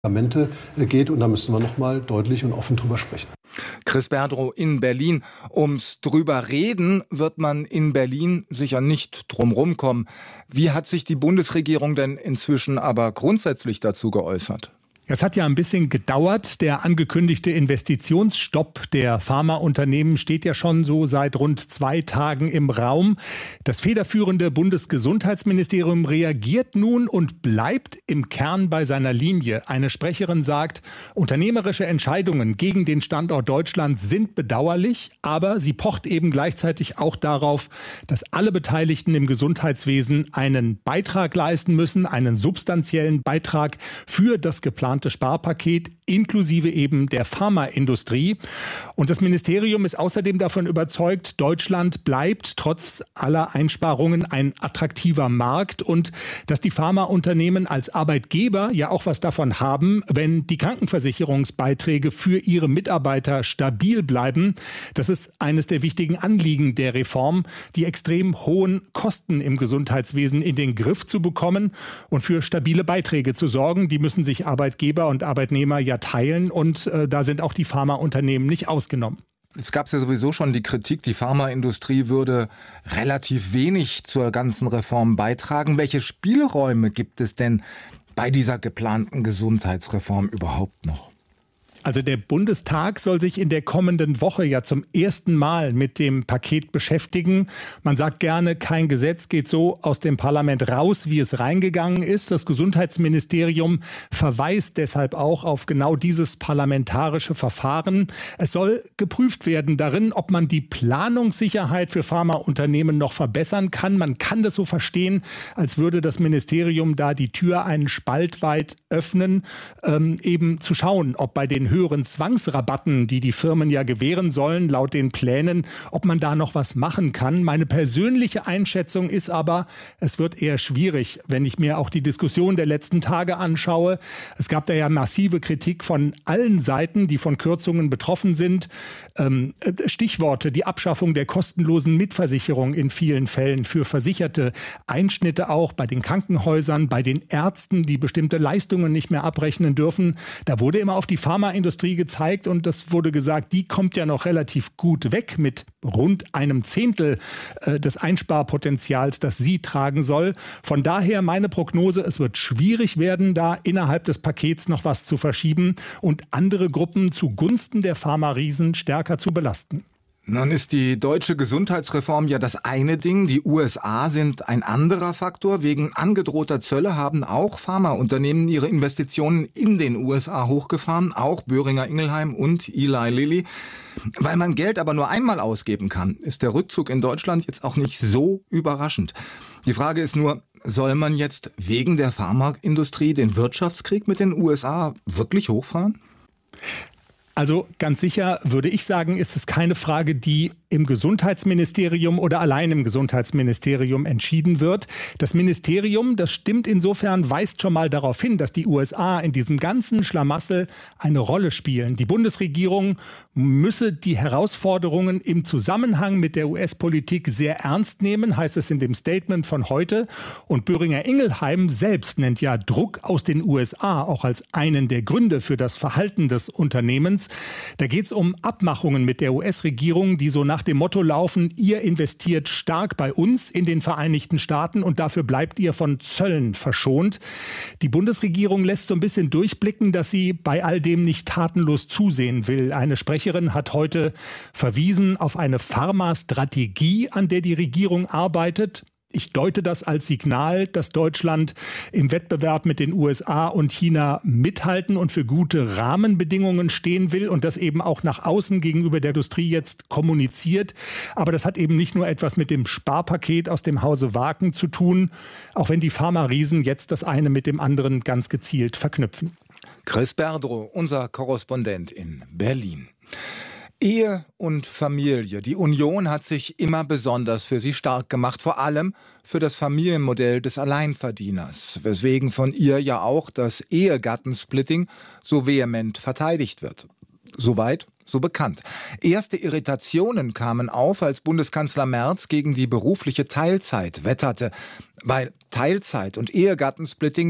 Medikamente geht. Und da müssen wir noch mal deutlich und offen drüber sprechen. Chris Berdrow in Berlin. Ums drüber reden wird man in Berlin sicher nicht drumherum kommen. Wie hat sich die Bundesregierung denn inzwischen aber grundsätzlich dazu geäußert? Es hat ja ein bisschen gedauert. Der angekündigte Investitionsstopp der Pharmaunternehmen steht ja schon so seit rund 2 Tagen im Raum. Das federführende Bundesgesundheitsministerium reagiert nun und bleibt im Kern bei seiner Linie. Eine Sprecherin sagt, unternehmerische Entscheidungen gegen den Standort Deutschland sind bedauerlich, aber sie pocht eben gleichzeitig auch darauf, dass alle Beteiligten im Gesundheitswesen einen Beitrag leisten müssen, einen substanziellen Beitrag für das geplante Sparpaket inklusive eben der Pharmaindustrie. Und das Ministerium ist außerdem davon überzeugt, Deutschland bleibt trotz aller Einsparungen ein attraktiver Markt und dass die Pharmaunternehmen als Arbeitgeber ja auch was davon haben, wenn die Krankenversicherungsbeiträge für ihre Mitarbeiter stabil bleiben. Das ist eines der wichtigen Anliegen der Reform, die extrem hohen Kosten im Gesundheitswesen in den Griff zu bekommen und für stabile Beiträge zu sorgen. Die müssen sich Arbeitgeber und Arbeitnehmer ja teilen und da sind auch die Pharmaunternehmen nicht ausgenommen. Es gab ja sowieso schon die Kritik, die Pharmaindustrie würde relativ wenig zur ganzen Reform beitragen. Welche Spielräume gibt es denn bei dieser geplanten Gesundheitsreform überhaupt noch? Also der Bundestag soll sich in der kommenden Woche ja zum ersten Mal mit dem Paket beschäftigen. Man sagt gerne, kein Gesetz geht so aus dem Parlament raus, wie es reingegangen ist. Das Gesundheitsministerium verweist deshalb auch auf genau dieses parlamentarische Verfahren. Es soll geprüft werden darin, ob man die Planungssicherheit für Pharmaunternehmen noch verbessern kann. Man kann das so verstehen, als würde das Ministerium da die Tür einen Spalt weit öffnen, eben zu schauen, ob bei den höheren Zwangsrabatten, die die Firmen ja gewähren sollen, laut den Plänen, ob man da noch was machen kann. Meine persönliche Einschätzung ist aber, es wird eher schwierig, wenn ich mir auch die Diskussion der letzten Tage anschaue. Es gab da ja massive Kritik von allen Seiten, die von Kürzungen betroffen sind. Stichworte, die Abschaffung der kostenlosen Mitversicherung in vielen Fällen für Versicherte, Einschnitte auch bei den Krankenhäusern, bei den Ärzten, die bestimmte Leistungen nicht mehr abrechnen dürfen. Da wurde immer auf die Pharmaindustrie gezeigt und das wurde gesagt, die kommt ja noch relativ gut weg mit rund einem Zehntel des Einsparpotenzials, das sie tragen soll. Von daher meine Prognose, es wird schwierig werden, da innerhalb des Pakets noch was zu verschieben und andere Gruppen zugunsten der Pharma-Riesen stärker zu belasten. Nun ist die deutsche Gesundheitsreform ja das eine Ding, die USA sind ein anderer Faktor. Wegen angedrohter Zölle haben auch Pharmaunternehmen ihre Investitionen in den USA hochgefahren, auch Boehringer Ingelheim und Eli Lilly. Weil man Geld aber nur einmal ausgeben kann, ist der Rückzug in Deutschland jetzt auch nicht so überraschend. Die Frage ist nur, soll man jetzt wegen der Pharmaindustrie den Wirtschaftskrieg mit den USA wirklich hochfahren? Also ganz sicher würde ich sagen, ist es keine Frage, die im Gesundheitsministerium oder allein im Gesundheitsministerium entschieden wird. Das Ministerium, das stimmt insofern, weist schon mal darauf hin, dass die USA in diesem ganzen Schlamassel eine Rolle spielen. Die Bundesregierung müsse die Herausforderungen im Zusammenhang mit der US-Politik sehr ernst nehmen, heißt es in dem Statement von heute. Und Boehringer Ingelheim selbst nennt ja Druck aus den USA auch als einen der Gründe für das Verhalten des Unternehmens. Da geht es um Abmachungen mit der US-Regierung, die so nach dem Motto laufen, ihr investiert stark bei uns in den Vereinigten Staaten und dafür bleibt ihr von Zöllen verschont. Die Bundesregierung lässt so ein bisschen durchblicken, dass sie bei all dem nicht tatenlos zusehen will. Eine Sprecherin hat heute verwiesen auf eine Pharmastrategie, an der die Regierung arbeitet. Ich deute das als Signal, dass Deutschland im Wettbewerb mit den USA und China mithalten und für gute Rahmenbedingungen stehen will und das eben auch nach außen gegenüber der Industrie jetzt kommuniziert. Aber das hat eben nicht nur etwas mit dem Sparpaket aus dem Hause Wagen zu tun, auch wenn die Pharma-Riesen jetzt das eine mit dem anderen ganz gezielt verknüpfen. Chris Berdrow, unser Korrespondent in Berlin. Ehe und Familie. Die Union hat sich immer besonders für sie stark gemacht, vor allem für das Familienmodell des Alleinverdieners, weswegen von ihr ja auch das Ehegattensplitting so vehement verteidigt wird. Soweit, so bekannt. Erste Irritationen kamen auf, als Bundeskanzler Merz gegen die berufliche Teilzeit wetterte, weil Teilzeit und Ehegattensplitting doch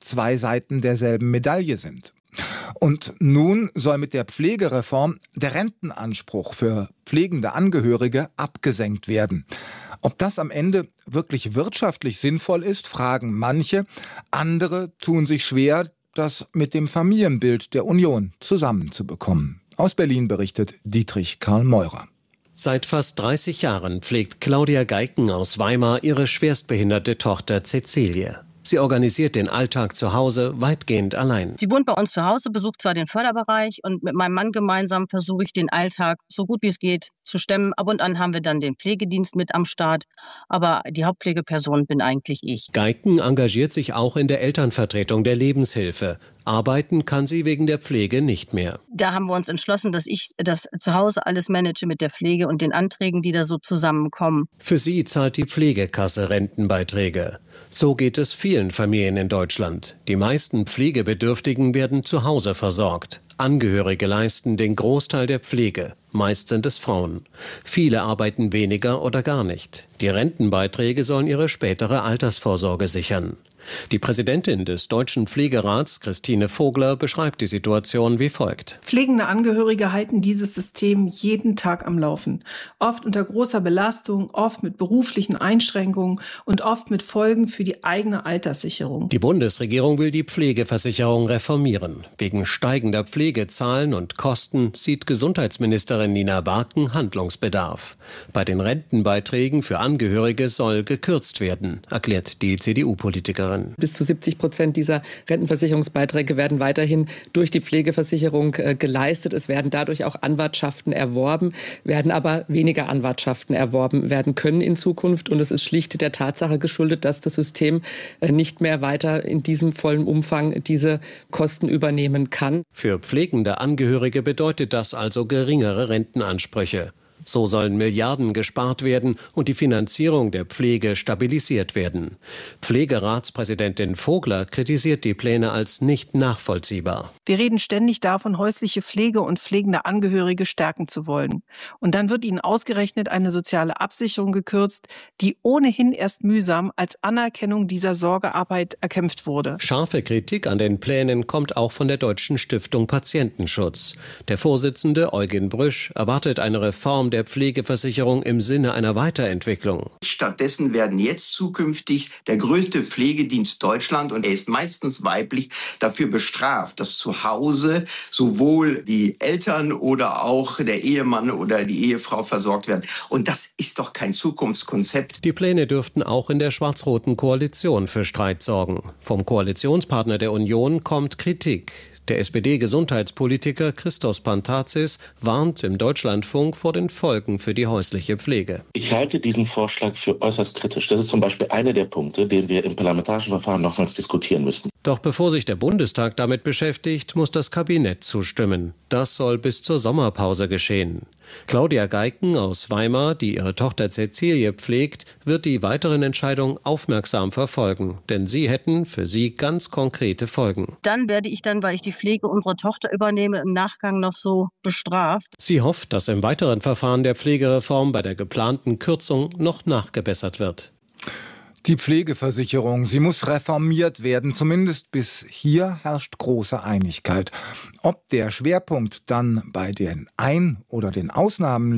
zwei Seiten derselben Medaille sind. Und nun soll mit der Pflegereform der Rentenanspruch für pflegende Angehörige abgesenkt werden. Ob das am Ende wirklich wirtschaftlich sinnvoll ist, fragen manche. Andere tun sich schwer, das mit dem Familienbild der Union zusammenzubekommen. Aus Berlin berichtet Dietrich Karl Meurer. Seit fast 30 Jahren pflegt Claudia Geiken aus Weimar ihre schwerstbehinderte Tochter Cäcilie. Sie organisiert den Alltag zu Hause weitgehend allein. Sie wohnt bei uns zu Hause, besucht zwar den Förderbereich und mit meinem Mann gemeinsam versuche ich den Alltag so gut wie es geht zu stemmen. Ab und an haben wir dann den Pflegedienst mit am Start, aber die Hauptpflegeperson bin eigentlich ich. Geiken engagiert sich auch in der Elternvertretung der Lebenshilfe. Arbeiten kann sie wegen der Pflege nicht mehr. Da haben wir uns entschlossen, dass ich das zu Hause alles manage mit der Pflege und den Anträgen, die da so zusammenkommen. Für sie zahlt die Pflegekasse Rentenbeiträge. So geht es vielen Familien in Deutschland. Die meisten Pflegebedürftigen werden zu Hause versorgt. Angehörige leisten den Großteil der Pflege. Meist sind es Frauen. Viele arbeiten weniger oder gar nicht. Die Rentenbeiträge sollen ihre spätere Altersvorsorge sichern. Die Präsidentin des Deutschen Pflegerats, Christine Vogler, beschreibt die Situation wie folgt. Pflegende Angehörige halten dieses System jeden Tag am Laufen. Oft unter großer Belastung, oft mit beruflichen Einschränkungen und oft mit Folgen für die eigene Alterssicherung. Die Bundesregierung will die Pflegeversicherung reformieren. Wegen steigender Pflegezahlen und Kosten sieht Gesundheitsministerin Nina Barken Handlungsbedarf. Bei den Rentenbeiträgen für Angehörige soll gekürzt werden, erklärt die CDU-Politikerin. Bis zu 70% dieser Rentenversicherungsbeiträge werden weiterhin durch die Pflegeversicherung geleistet. Es werden dadurch auch Anwartschaften erworben, werden aber weniger Anwartschaften erworben werden können in Zukunft. Und es ist schlicht der Tatsache geschuldet, dass das System nicht mehr weiter in diesem vollen Umfang diese Kosten übernehmen kann. Für pflegende Angehörige bedeutet das also geringere Rentenansprüche. So sollen Milliarden gespart werden und die Finanzierung der Pflege stabilisiert werden. Pflegeratspräsidentin Vogler kritisiert die Pläne als nicht nachvollziehbar. Wir reden ständig davon, häusliche Pflege und pflegende Angehörige stärken zu wollen. Und dann wird ihnen ausgerechnet eine soziale Absicherung gekürzt, die ohnehin erst mühsam als Anerkennung dieser Sorgearbeit erkämpft wurde. Scharfe Kritik an den Plänen kommt auch von der Deutschen Stiftung Patientenschutz. Der Vorsitzende Eugen Brüsch erwartet eine Reform der Pflegeversicherung im Sinne einer Weiterentwicklung. Stattdessen werden jetzt zukünftig der größte Pflegedienst Deutschland, und er ist meistens weiblich, dafür bestraft, dass zu Hause sowohl die Eltern oder auch der Ehemann oder die Ehefrau versorgt werden. Und das ist doch kein Zukunftskonzept. Die Pläne dürften auch in der schwarz-roten Koalition für Streit sorgen. Vom Koalitionspartner der Union kommt Kritik. Der SPD-Gesundheitspolitiker Christos Pantazis warnt im Deutschlandfunk vor den Folgen für die häusliche Pflege. Ich halte diesen Vorschlag für äußerst kritisch. Das ist zum Beispiel einer der Punkte, den wir im parlamentarischen Verfahren nochmals diskutieren müssen. Doch bevor sich der Bundestag damit beschäftigt, muss das Kabinett zustimmen. Das soll bis zur Sommerpause geschehen. Claudia Geiken aus Weimar, die ihre Tochter Cäcilie pflegt, wird die weiteren Entscheidungen aufmerksam verfolgen, denn sie hätten für sie ganz konkrete Folgen. Dann werde ich weil ich die Pflege unserer Tochter übernehme, im Nachgang noch so bestraft. Sie hofft, dass im weiteren Verfahren der Pflegereform bei der geplanten Kürzung noch nachgebessert wird. Die Pflegeversicherung, sie muss reformiert werden. Zumindest bis hier herrscht große Einigkeit. Ob der Schwerpunkt dann bei den Ein- oder den Ausgaben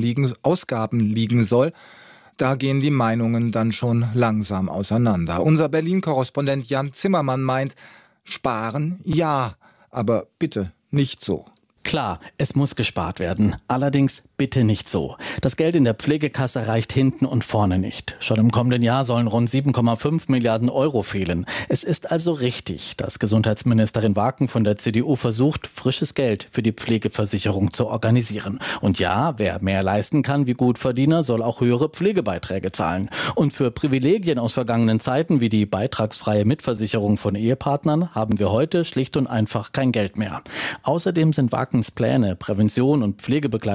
liegen soll, da gehen die Meinungen dann schon langsam auseinander. Unser Berlin-Korrespondent Jan Zimmermann meint, sparen ja, aber bitte nicht so. Klar, es muss gespart werden. Allerdings bitte nicht so. Das Geld in der Pflegekasse reicht hinten und vorne nicht. Schon im kommenden Jahr sollen rund 7,5 Milliarden Euro fehlen. Es ist also richtig, dass Gesundheitsministerin Barken von der CDU versucht, frisches Geld für die Pflegeversicherung zu organisieren. Und ja, wer mehr leisten kann wie Gutverdiener, soll auch höhere Pflegebeiträge zahlen. Und für Privilegien aus vergangenen Zeiten wie die beitragsfreie Mitversicherung von Ehepartnern haben wir heute schlicht und einfach kein Geld mehr. Außerdem sind Barkens Pläne, Prävention und Pflegebegleitung zu stärken,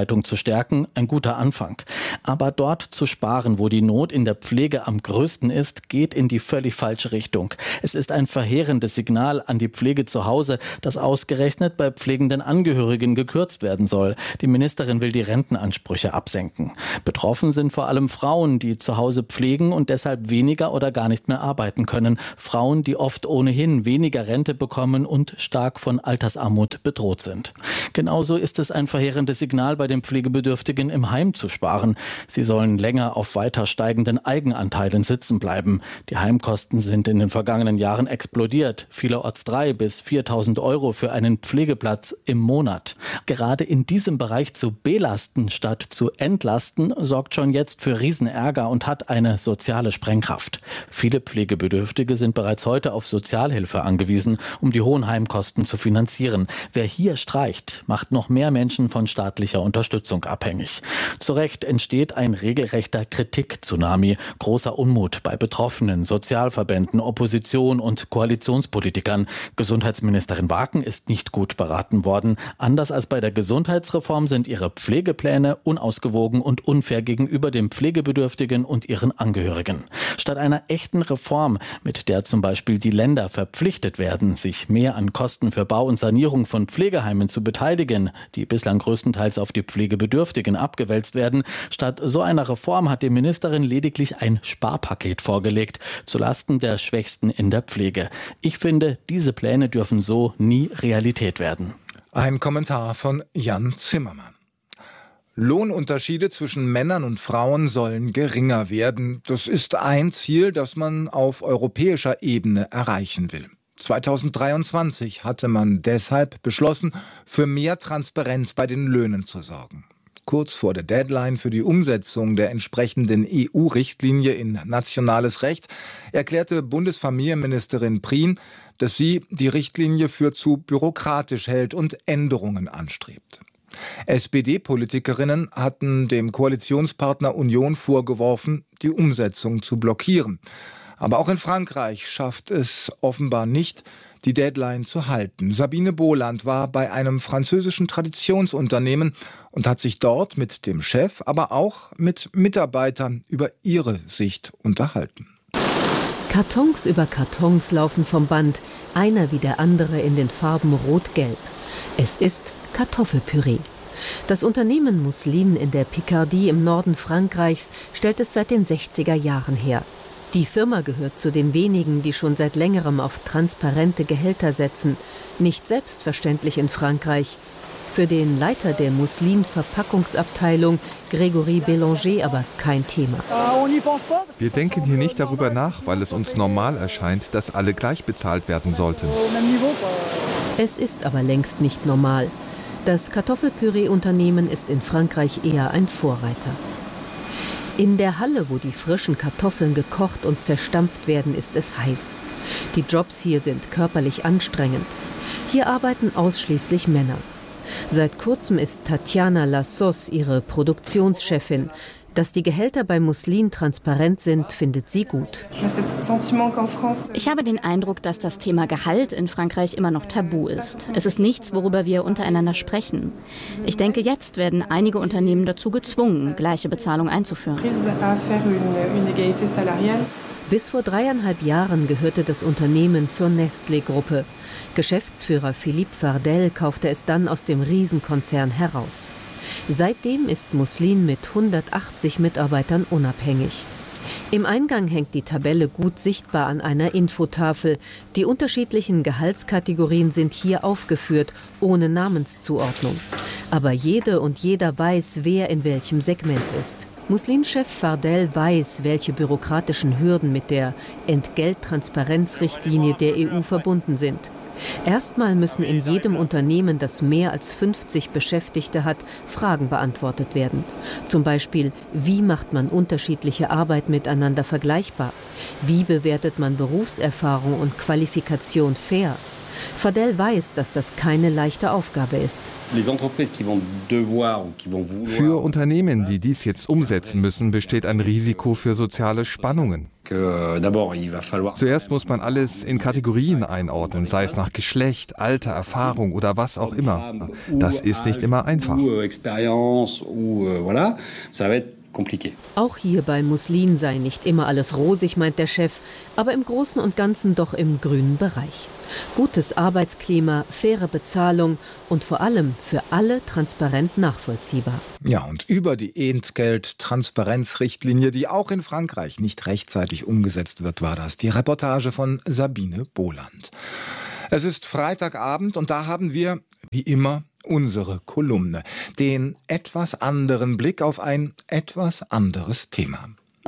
stärken, ein guter Anfang. Aber dort zu sparen, wo die Not in der Pflege am größten ist, geht in die völlig falsche Richtung. Es ist ein verheerendes Signal an die Pflege zu Hause, dass ausgerechnet bei pflegenden Angehörigen gekürzt werden soll. Die Ministerin will die Rentenansprüche absenken. Betroffen sind vor allem Frauen, die zu Hause pflegen und deshalb weniger oder gar nicht mehr arbeiten können. Frauen, die oft ohnehin weniger Rente bekommen und stark von Altersarmut bedroht sind. Genauso ist es ein verheerendes Signal, bei den Pflegebedürftigen im Heim zu sparen. Sie sollen länger auf weiter steigenden Eigenanteilen sitzen bleiben. Die Heimkosten sind in den vergangenen Jahren explodiert. Vielerorts 3.000 bis 4.000 Euro für einen Pflegeplatz im Monat. Gerade in diesem Bereich zu belasten statt zu entlasten, sorgt schon jetzt für Riesenärger und hat eine soziale Sprengkraft. Viele Pflegebedürftige sind bereits heute auf Sozialhilfe angewiesen, um die hohen Heimkosten zu finanzieren. Wer hier streicht, macht noch mehr Menschen von staatlicher Unterstützung abhängig. Zu Recht entsteht ein regelrechter Kritik-Tsunami, großer Unmut bei Betroffenen, Sozialverbänden, Opposition und Koalitionspolitikern. Gesundheitsministerin Waken ist nicht gut beraten worden. Anders als bei der Gesundheitsreform sind ihre Pflegepläne unausgewogen und unfair gegenüber den Pflegebedürftigen und ihren Angehörigen. Statt einer echten Reform, mit der zum Beispiel die Länder verpflichtet werden, sich mehr an Kosten für Bau und Sanierung von Pflegeheimen zu beteiligen, die bislang größtenteils auf die Pflegebedürftigen abgewälzt werden, statt so einer Reform hat die Ministerin lediglich ein Sparpaket vorgelegt, zulasten der Schwächsten in der Pflege. Ich finde, diese Pläne dürfen so nie Realität werden. Ein Kommentar von Jan Zimmermann. Lohnunterschiede zwischen Männern und Frauen sollen geringer werden. Das ist ein Ziel, das man auf europäischer Ebene erreichen will. 2023 hatte man deshalb beschlossen, für mehr Transparenz bei den Löhnen zu sorgen. Kurz vor der Deadline für die Umsetzung der entsprechenden EU-Richtlinie in nationales Recht erklärte Bundesfamilienministerin Prien, dass sie die Richtlinie für zu bürokratisch hält und Änderungen anstrebt. SPD-Politikerinnen hatten dem Koalitionspartner Union vorgeworfen, die Umsetzung zu blockieren. Aber auch in Frankreich schafft es offenbar nicht, die Deadline zu halten. Sabine Boland war bei einem französischen Traditionsunternehmen und hat sich dort mit dem Chef, aber auch mit Mitarbeitern über ihre Sicht unterhalten. Kartons über Kartons laufen vom Band, einer wie der andere in den Farben Rot-Gelb. Es ist Kartoffelpüree. Das Unternehmen Mousseline in der Picardie im Norden Frankreichs stellt es seit den 60er Jahren her. Die Firma gehört zu den wenigen, die schon seit längerem auf transparente Gehälter setzen. Nicht selbstverständlich in Frankreich. Für den Leiter der Mousseline-Verpackungsabteilung, Grégory Bélanger, aber kein Thema. Wir denken hier nicht darüber nach, weil es uns normal erscheint, dass alle gleich bezahlt werden sollten. Es ist aber längst nicht normal. Das Kartoffelpüree-Unternehmen ist in Frankreich eher ein Vorreiter. In der Halle, wo die frischen Kartoffeln gekocht und zerstampft werden, ist es heiß. Die Jobs hier sind körperlich anstrengend. Hier arbeiten ausschließlich Männer. Seit kurzem ist Tatjana Lassos ihre Produktionschefin. Dass die Gehälter bei Mousseline transparent sind, findet sie gut. Ich habe den Eindruck, dass das Thema Gehalt in Frankreich immer noch tabu ist. Es ist nichts, worüber wir untereinander sprechen. Ich denke, jetzt werden einige Unternehmen dazu gezwungen, gleiche Bezahlung einzuführen. Bis vor 3,5 Jahren gehörte das Unternehmen zur Nestlé-Gruppe. Geschäftsführer Philippe Fardel kaufte es dann aus dem Riesenkonzern heraus. Seitdem ist Mousseline mit 180 Mitarbeitern unabhängig. Im Eingang hängt die Tabelle gut sichtbar an einer Infotafel. Die unterschiedlichen Gehaltskategorien sind hier aufgeführt, ohne Namenszuordnung. Aber jede und jeder weiß, wer in welchem Segment ist. Mousseline-Chef Fardel weiß, welche bürokratischen Hürden mit der Entgelttransparenzrichtlinie der EU verbunden sind. Erstmal müssen in jedem Unternehmen, das mehr als 50 Beschäftigte hat, Fragen beantwortet werden. Zum Beispiel, wie macht man unterschiedliche Arbeit miteinander vergleichbar? Wie bewertet man Berufserfahrung und Qualifikation fair? Fardel weiß, dass das keine leichte Aufgabe ist. Für Unternehmen, die dies jetzt umsetzen müssen, besteht ein Risiko für soziale Spannungen. Zuerst muss man alles in Kategorien einordnen, sei es nach Geschlecht, Alter, Erfahrung oder was auch immer. Das ist nicht immer einfach. Auch hier bei Muslin sei nicht immer alles rosig, meint der Chef, aber im Großen und Ganzen doch im grünen Bereich. Gutes Arbeitsklima, faire Bezahlung und vor allem für alle transparent nachvollziehbar. Ja, und über die Entgelt-Transparenzrichtlinie, die auch in Frankreich nicht rechtzeitig umgesetzt wird, war das die Reportage von Sabine Boland. Es ist Freitagabend und da haben wir, wie immer, unsere Kolumne, den etwas anderen Blick auf ein etwas anderes Thema.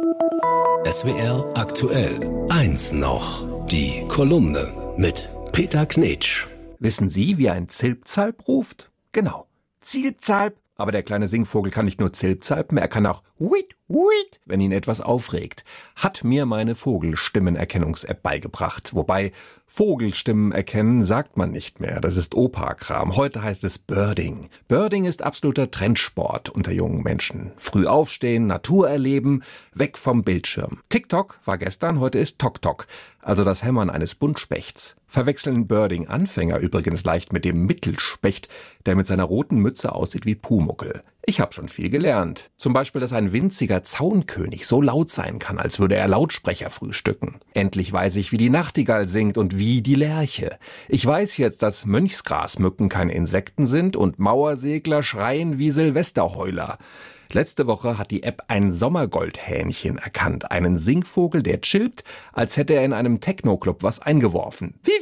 SWR aktuell. 1 noch. Die Kolumne mit Peter Knetsch. Wissen Sie, wie ein Zilpzalp ruft? Genau, Zilpzalp. Aber der kleine Singvogel kann nicht nur Zilpzalpen, er kann auch Huit, Huit, wenn ihn etwas aufregt. Hat mir meine Vogelstimmenerkennungs-App beigebracht. Wobei, Vogelstimmen erkennen sagt man nicht mehr. Das ist Opa-Kram. Heute heißt es Birding. Birding ist absoluter Trendsport unter jungen Menschen. Früh aufstehen, Natur erleben, weg vom Bildschirm. TikTok war gestern, heute ist Tok-Tok. Also das Hämmern eines Buntspechts. Verwechseln Birding-Anfänger übrigens leicht mit dem Mittelspecht, der mit seiner roten Mütze aussieht wie Pumuckl. Ich habe schon viel gelernt. Zum Beispiel, dass ein winziger Zaunkönig so laut sein kann, als würde er Lautsprecher frühstücken. Endlich weiß ich, wie die Nachtigall singt und wie die Lerche. Ich weiß jetzt, dass Mönchsgrasmücken keine Insekten sind und Mauersegler schreien wie Silvesterheuler. Letzte Woche hat die App ein Sommergoldhähnchen erkannt. Einen Singvogel, der chillt, als hätte er in einem Techno-Club was eingeworfen. Wie.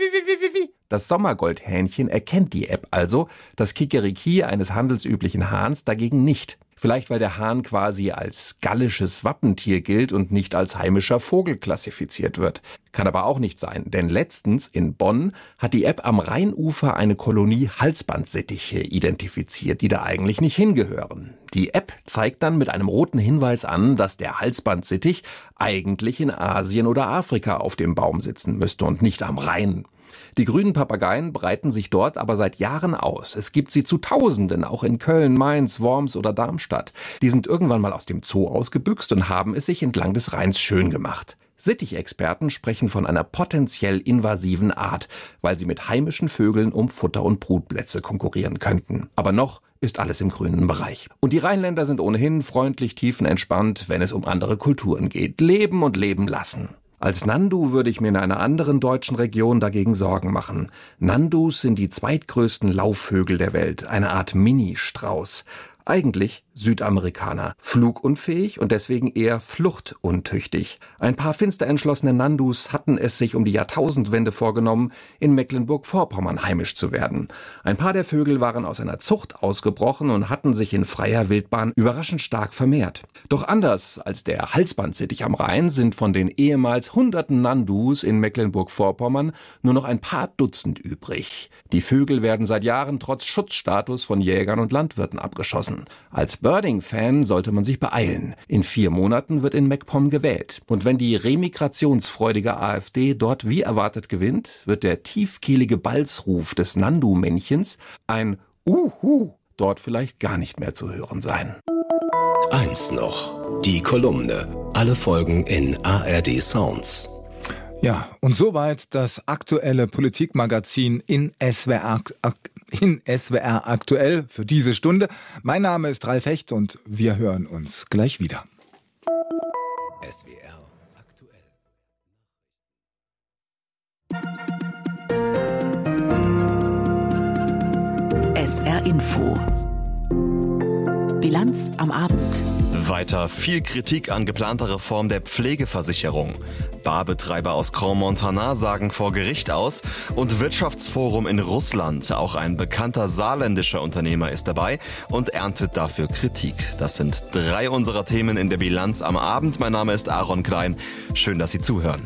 Das Sommergoldhähnchen erkennt die App also, das Kikeriki eines handelsüblichen Hahns dagegen nicht. Vielleicht, weil der Hahn quasi als gallisches Wappentier gilt und nicht als heimischer Vogel klassifiziert wird. Kann aber auch nicht sein, denn letztens in Bonn hat die App am Rheinufer eine Kolonie Halsbandsittiche identifiziert, die da eigentlich nicht hingehören. Die App zeigt dann mit einem roten Hinweis an, dass der Halsbandsittich eigentlich in Asien oder Afrika auf dem Baum sitzen müsste und nicht am Rhein. Die grünen Papageien breiten sich dort aber seit Jahren aus. Es gibt sie zu Tausenden, auch in Köln, Mainz, Worms oder Darmstadt. Die sind irgendwann mal aus dem Zoo ausgebüxt und haben es sich entlang des Rheins schön gemacht. Sittichexperten sprechen von einer potenziell invasiven Art, weil sie mit heimischen Vögeln um Futter und Brutplätze konkurrieren könnten. Aber noch ist alles im grünen Bereich. Und die Rheinländer sind ohnehin freundlich, tiefenentspannt, wenn es um andere Kulturen geht. Leben und leben lassen. Als Nandu würde ich mir in einer anderen deutschen Region dagegen Sorgen machen. Nandus sind die zweitgrößten Laufvögel der Welt, eine Art Mini-Strauß. Eigentlich Südamerikaner, flugunfähig und deswegen eher fluchtuntüchtig. Ein paar finster entschlossene Nandus hatten es sich um die Jahrtausendwende vorgenommen, in Mecklenburg-Vorpommern heimisch zu werden. Ein paar der Vögel waren aus einer Zucht ausgebrochen und hatten sich in freier Wildbahn überraschend stark vermehrt. Doch anders als der Halsbandsittich am Rhein sind von den ehemals hunderten Nandus in Mecklenburg-Vorpommern nur noch ein paar Dutzend übrig. Die Vögel werden seit Jahren trotz Schutzstatus von Jägern und Landwirten abgeschossen. Als Birding-Fan sollte man sich beeilen. In 4 Monaten wird in MacPom gewählt. Und wenn die remigrationsfreudige AfD dort wie erwartet gewinnt, wird der tiefkehlige Balzruf des Nandu-Männchens, ein Uhu, dort vielleicht gar nicht mehr zu hören sein. 1 noch. Die Kolumne. Alle Folgen in ARD Sounds. Ja, und soweit das aktuelle Politikmagazin in SWR aktuell für diese Stunde. Mein Name ist Ralf Hecht und wir hören uns gleich wieder. SWR aktuell. SR Info. Bilanz am Abend. Weiter viel Kritik an geplanter Reform der Pflegeversicherung. Barbetreiber aus Crans-Montana sagen vor Gericht aus und Wirtschaftsforum in Russland. Auch ein bekannter saarländischer Unternehmer ist dabei und erntet dafür Kritik. Das sind 3 unserer Themen in der Bilanz am Abend. Mein Name ist Aaron Klein. Schön, dass Sie zuhören.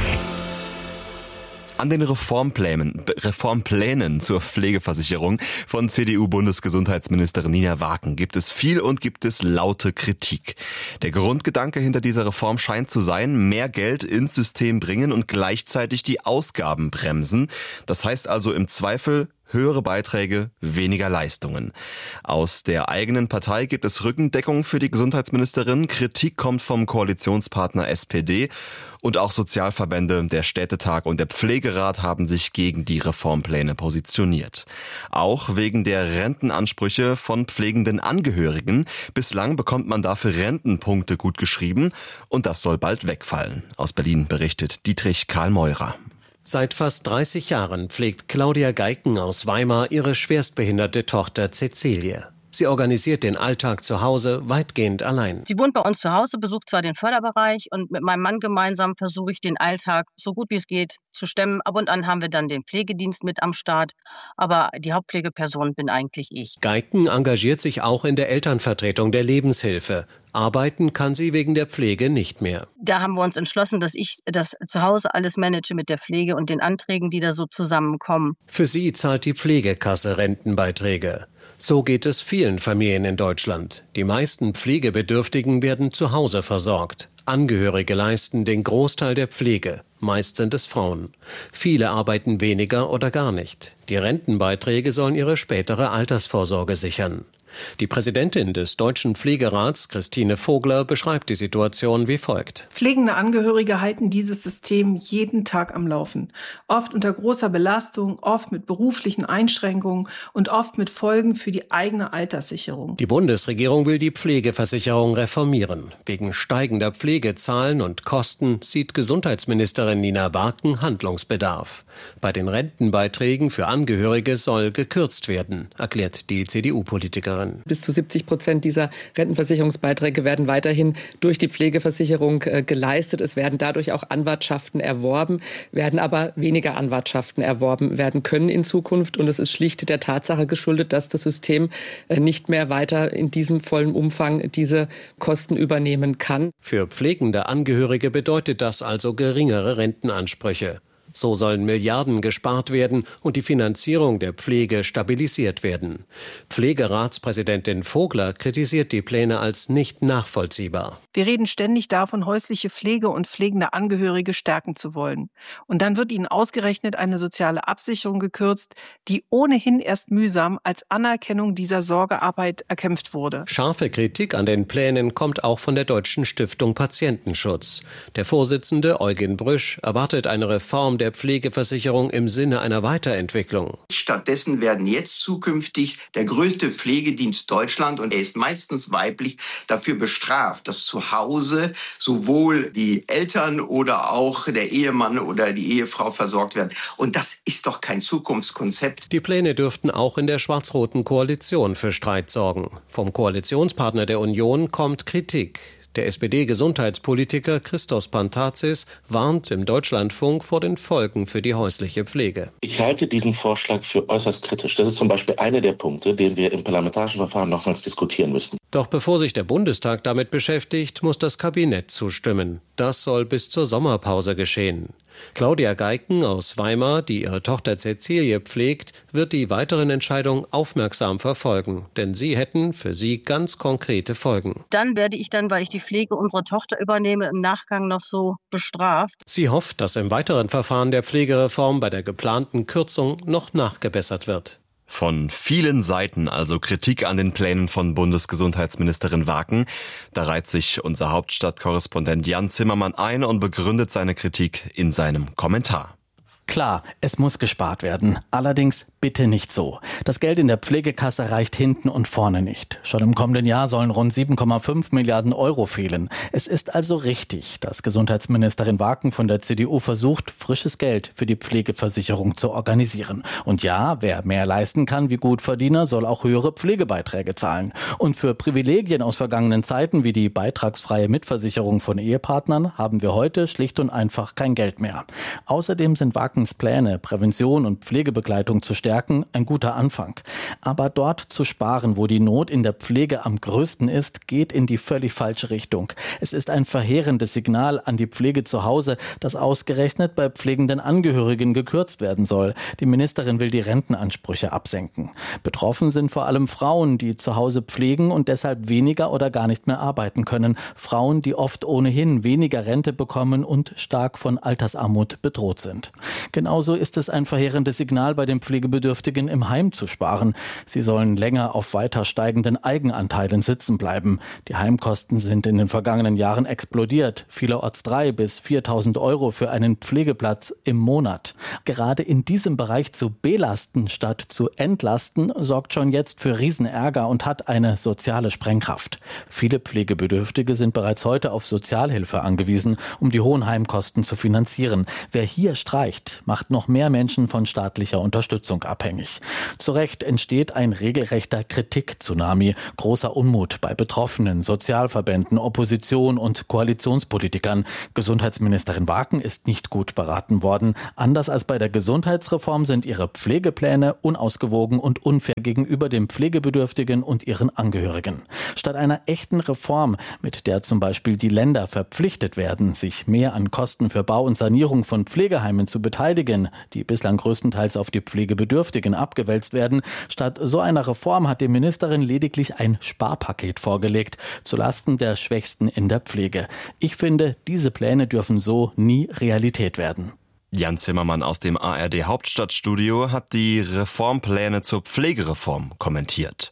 An den Reformplänen zur Pflegeversicherung von CDU-Bundesgesundheitsministerin Nina Waken gibt es viel und gibt es laute Kritik. Der Grundgedanke hinter dieser Reform scheint zu sein, mehr Geld ins System bringen und gleichzeitig die Ausgaben bremsen. Das heißt also im Zweifel höhere Beiträge, weniger Leistungen. Aus der eigenen Partei gibt es Rückendeckung für die Gesundheitsministerin. Kritik kommt vom Koalitionspartner SPD. Und auch Sozialverbände, der Städtetag und der Pflegerat haben sich gegen die Reformpläne positioniert. Auch wegen der Rentenansprüche von pflegenden Angehörigen. Bislang bekommt man dafür Rentenpunkte gutgeschrieben und das soll bald wegfallen. Aus Berlin berichtet Dietrich Karl Meurer. Seit fast 30 Jahren pflegt Claudia Geiken aus Weimar ihre schwerstbehinderte Tochter Cäcilie. Sie organisiert den Alltag zu Hause weitgehend allein. Sie wohnt bei uns zu Hause, besucht zwar den Förderbereich und mit meinem Mann gemeinsam versuche ich den Alltag so gut wie es geht zu stemmen. Ab und an haben wir dann den Pflegedienst mit am Start, aber die Hauptpflegeperson bin eigentlich ich. Geiken engagiert sich auch in der Elternvertretung der Lebenshilfe. Arbeiten kann sie wegen der Pflege nicht mehr. Da haben wir uns entschlossen, dass ich das zu Hause alles manage mit der Pflege und den Anträgen, die da so zusammenkommen. Für sie zahlt die Pflegekasse Rentenbeiträge. So geht es vielen Familien in Deutschland. Die meisten Pflegebedürftigen werden zu Hause versorgt. Angehörige leisten den Großteil der Pflege. Meist sind es Frauen. Viele arbeiten weniger oder gar nicht. Die Rentenbeiträge sollen ihre spätere Altersvorsorge sichern. Die Präsidentin des Deutschen Pflegerats, Christine Vogler, beschreibt die Situation wie folgt. Pflegende Angehörige halten dieses System jeden Tag am Laufen. Oft unter großer Belastung, oft mit beruflichen Einschränkungen und oft mit Folgen für die eigene Alterssicherung. Die Bundesregierung will die Pflegeversicherung reformieren. Wegen steigender Pflegezahlen und Kosten sieht Gesundheitsministerin Nina Barken Handlungsbedarf. Bei den Rentenbeiträgen für Angehörige soll gekürzt werden, erklärt die CDU-Politikerin. Bis zu 70% dieser Rentenversicherungsbeiträge werden weiterhin durch die Pflegeversicherung geleistet. Es werden dadurch auch Anwartschaften erworben, werden aber weniger Anwartschaften erworben werden können in Zukunft. Und es ist schlicht der Tatsache geschuldet, dass das System nicht mehr weiter in diesem vollen Umfang diese Kosten übernehmen kann. Für pflegende Angehörige bedeutet das also geringere Rentenansprüche. So sollen Milliarden gespart werden und die Finanzierung der Pflege stabilisiert werden. Pflegeratspräsidentin Vogler kritisiert die Pläne als nicht nachvollziehbar. Wir reden ständig davon, häusliche Pflege und pflegende Angehörige stärken zu wollen. Und dann wird ihnen ausgerechnet eine soziale Absicherung gekürzt, die ohnehin erst mühsam als Anerkennung dieser Sorgearbeit erkämpft wurde. Scharfe Kritik an den Plänen kommt auch von der Deutschen Stiftung Patientenschutz. Der Vorsitzende Eugen Brüsch erwartet eine Reform der Pflegeversicherung im Sinne einer Weiterentwicklung. Stattdessen werden jetzt zukünftig der größte Pflegedienst Deutschland, und er ist meistens weiblich, dafür bestraft, dass zu Hause sowohl die Eltern oder auch der Ehemann oder die Ehefrau versorgt werden. Und das ist doch kein Zukunftskonzept. Die Pläne dürften auch in der schwarz-roten Koalition für Streit sorgen. Vom Koalitionspartner der Union kommt Kritik. Der SPD-Gesundheitspolitiker Christos Pantazis warnt im Deutschlandfunk vor den Folgen für die häusliche Pflege. Ich halte diesen Vorschlag für äußerst kritisch. Das ist zum Beispiel einer der Punkte, den wir im parlamentarischen Verfahren nochmals diskutieren müssen. Doch bevor sich der Bundestag damit beschäftigt, muss das Kabinett zustimmen. Das soll bis zur Sommerpause geschehen. Claudia Geiken aus Weimar, die ihre Tochter Cäcilie pflegt, wird die weiteren Entscheidungen aufmerksam verfolgen, denn sie hätten für sie ganz konkrete Folgen. Dann werde ich weil ich die Pflege unserer Tochter übernehme, im Nachgang noch so bestraft. Sie hofft, dass im weiteren Verfahren der Pflegereform bei der geplanten Kürzung noch nachgebessert wird. Von vielen Seiten also Kritik an den Plänen von Bundesgesundheitsministerin Waken. Da reiht sich unser Hauptstadtkorrespondent Jan Zimmermann ein und begründet seine Kritik in seinem Kommentar. Klar, es muss gespart werden. Allerdings bitte nicht so. Das Geld in der Pflegekasse reicht hinten und vorne nicht. Schon im kommenden Jahr sollen rund 7,5 Milliarden Euro fehlen. Es ist also richtig, dass Gesundheitsministerin Waken von der CDU versucht, frisches Geld für die Pflegeversicherung zu organisieren. Und ja, wer mehr leisten kann wie Gutverdiener, soll auch höhere Pflegebeiträge zahlen. Und für Privilegien aus vergangenen Zeiten wie die beitragsfreie Mitversicherung von Ehepartnern haben wir heute schlicht und einfach kein Geld mehr. Außerdem sind Wakens Pläne, Prävention und Pflegebegleitung zu stärken, ein guter Anfang. Aber dort zu sparen, wo die Not in der Pflege am größten ist, geht in die völlig falsche Richtung. Es ist ein verheerendes Signal an die Pflege zu Hause, dass ausgerechnet bei pflegenden Angehörigen gekürzt werden soll. Die Ministerin will die Rentenansprüche absenken. Betroffen sind vor allem Frauen, die zu Hause pflegen und deshalb weniger oder gar nicht mehr arbeiten können. Frauen, die oft ohnehin weniger Rente bekommen und stark von Altersarmut bedroht sind. Genauso ist es ein verheerendes Signal, bei den Pflegebedürftigen im Heim zu sparen. Sie sollen länger auf weiter steigenden Eigenanteilen sitzen bleiben. Die Heimkosten sind in den vergangenen Jahren explodiert. Vielerorts 3.000 bis 4.000 Euro für einen Pflegeplatz im Monat. Gerade in diesem Bereich zu belasten statt zu entlasten, sorgt schon jetzt für Riesenärger und hat eine soziale Sprengkraft. Viele Pflegebedürftige sind bereits heute auf Sozialhilfe angewiesen, um die hohen Heimkosten zu finanzieren. Wer hier streicht, macht noch mehr Menschen von staatlicher Unterstützung abhängig. Zu Recht entsteht ein regelrechter Kritik-Tsunami. Großer Unmut bei Betroffenen, Sozialverbänden, Opposition und Koalitionspolitikern. Gesundheitsministerin Waken ist nicht gut beraten worden. Anders als bei der Gesundheitsreform sind ihre Pflegepläne unausgewogen und unfair gegenüber den Pflegebedürftigen und ihren Angehörigen. Statt einer echten Reform, mit der zum Beispiel die Länder verpflichtet werden, sich mehr an Kosten für Bau und Sanierung von Pflegeheimen zu beteiligen, die bislang größtenteils auf die Pflegebedürftigen abgewälzt werden, statt so einer Reform hat die Ministerin lediglich ein Sparpaket vorgelegt, zulasten der Schwächsten in der Pflege. Ich finde, diese Pläne dürfen so nie Realität werden. Jan Zimmermann aus dem ARD Hauptstadtstudio hat die Reformpläne zur Pflegereform kommentiert.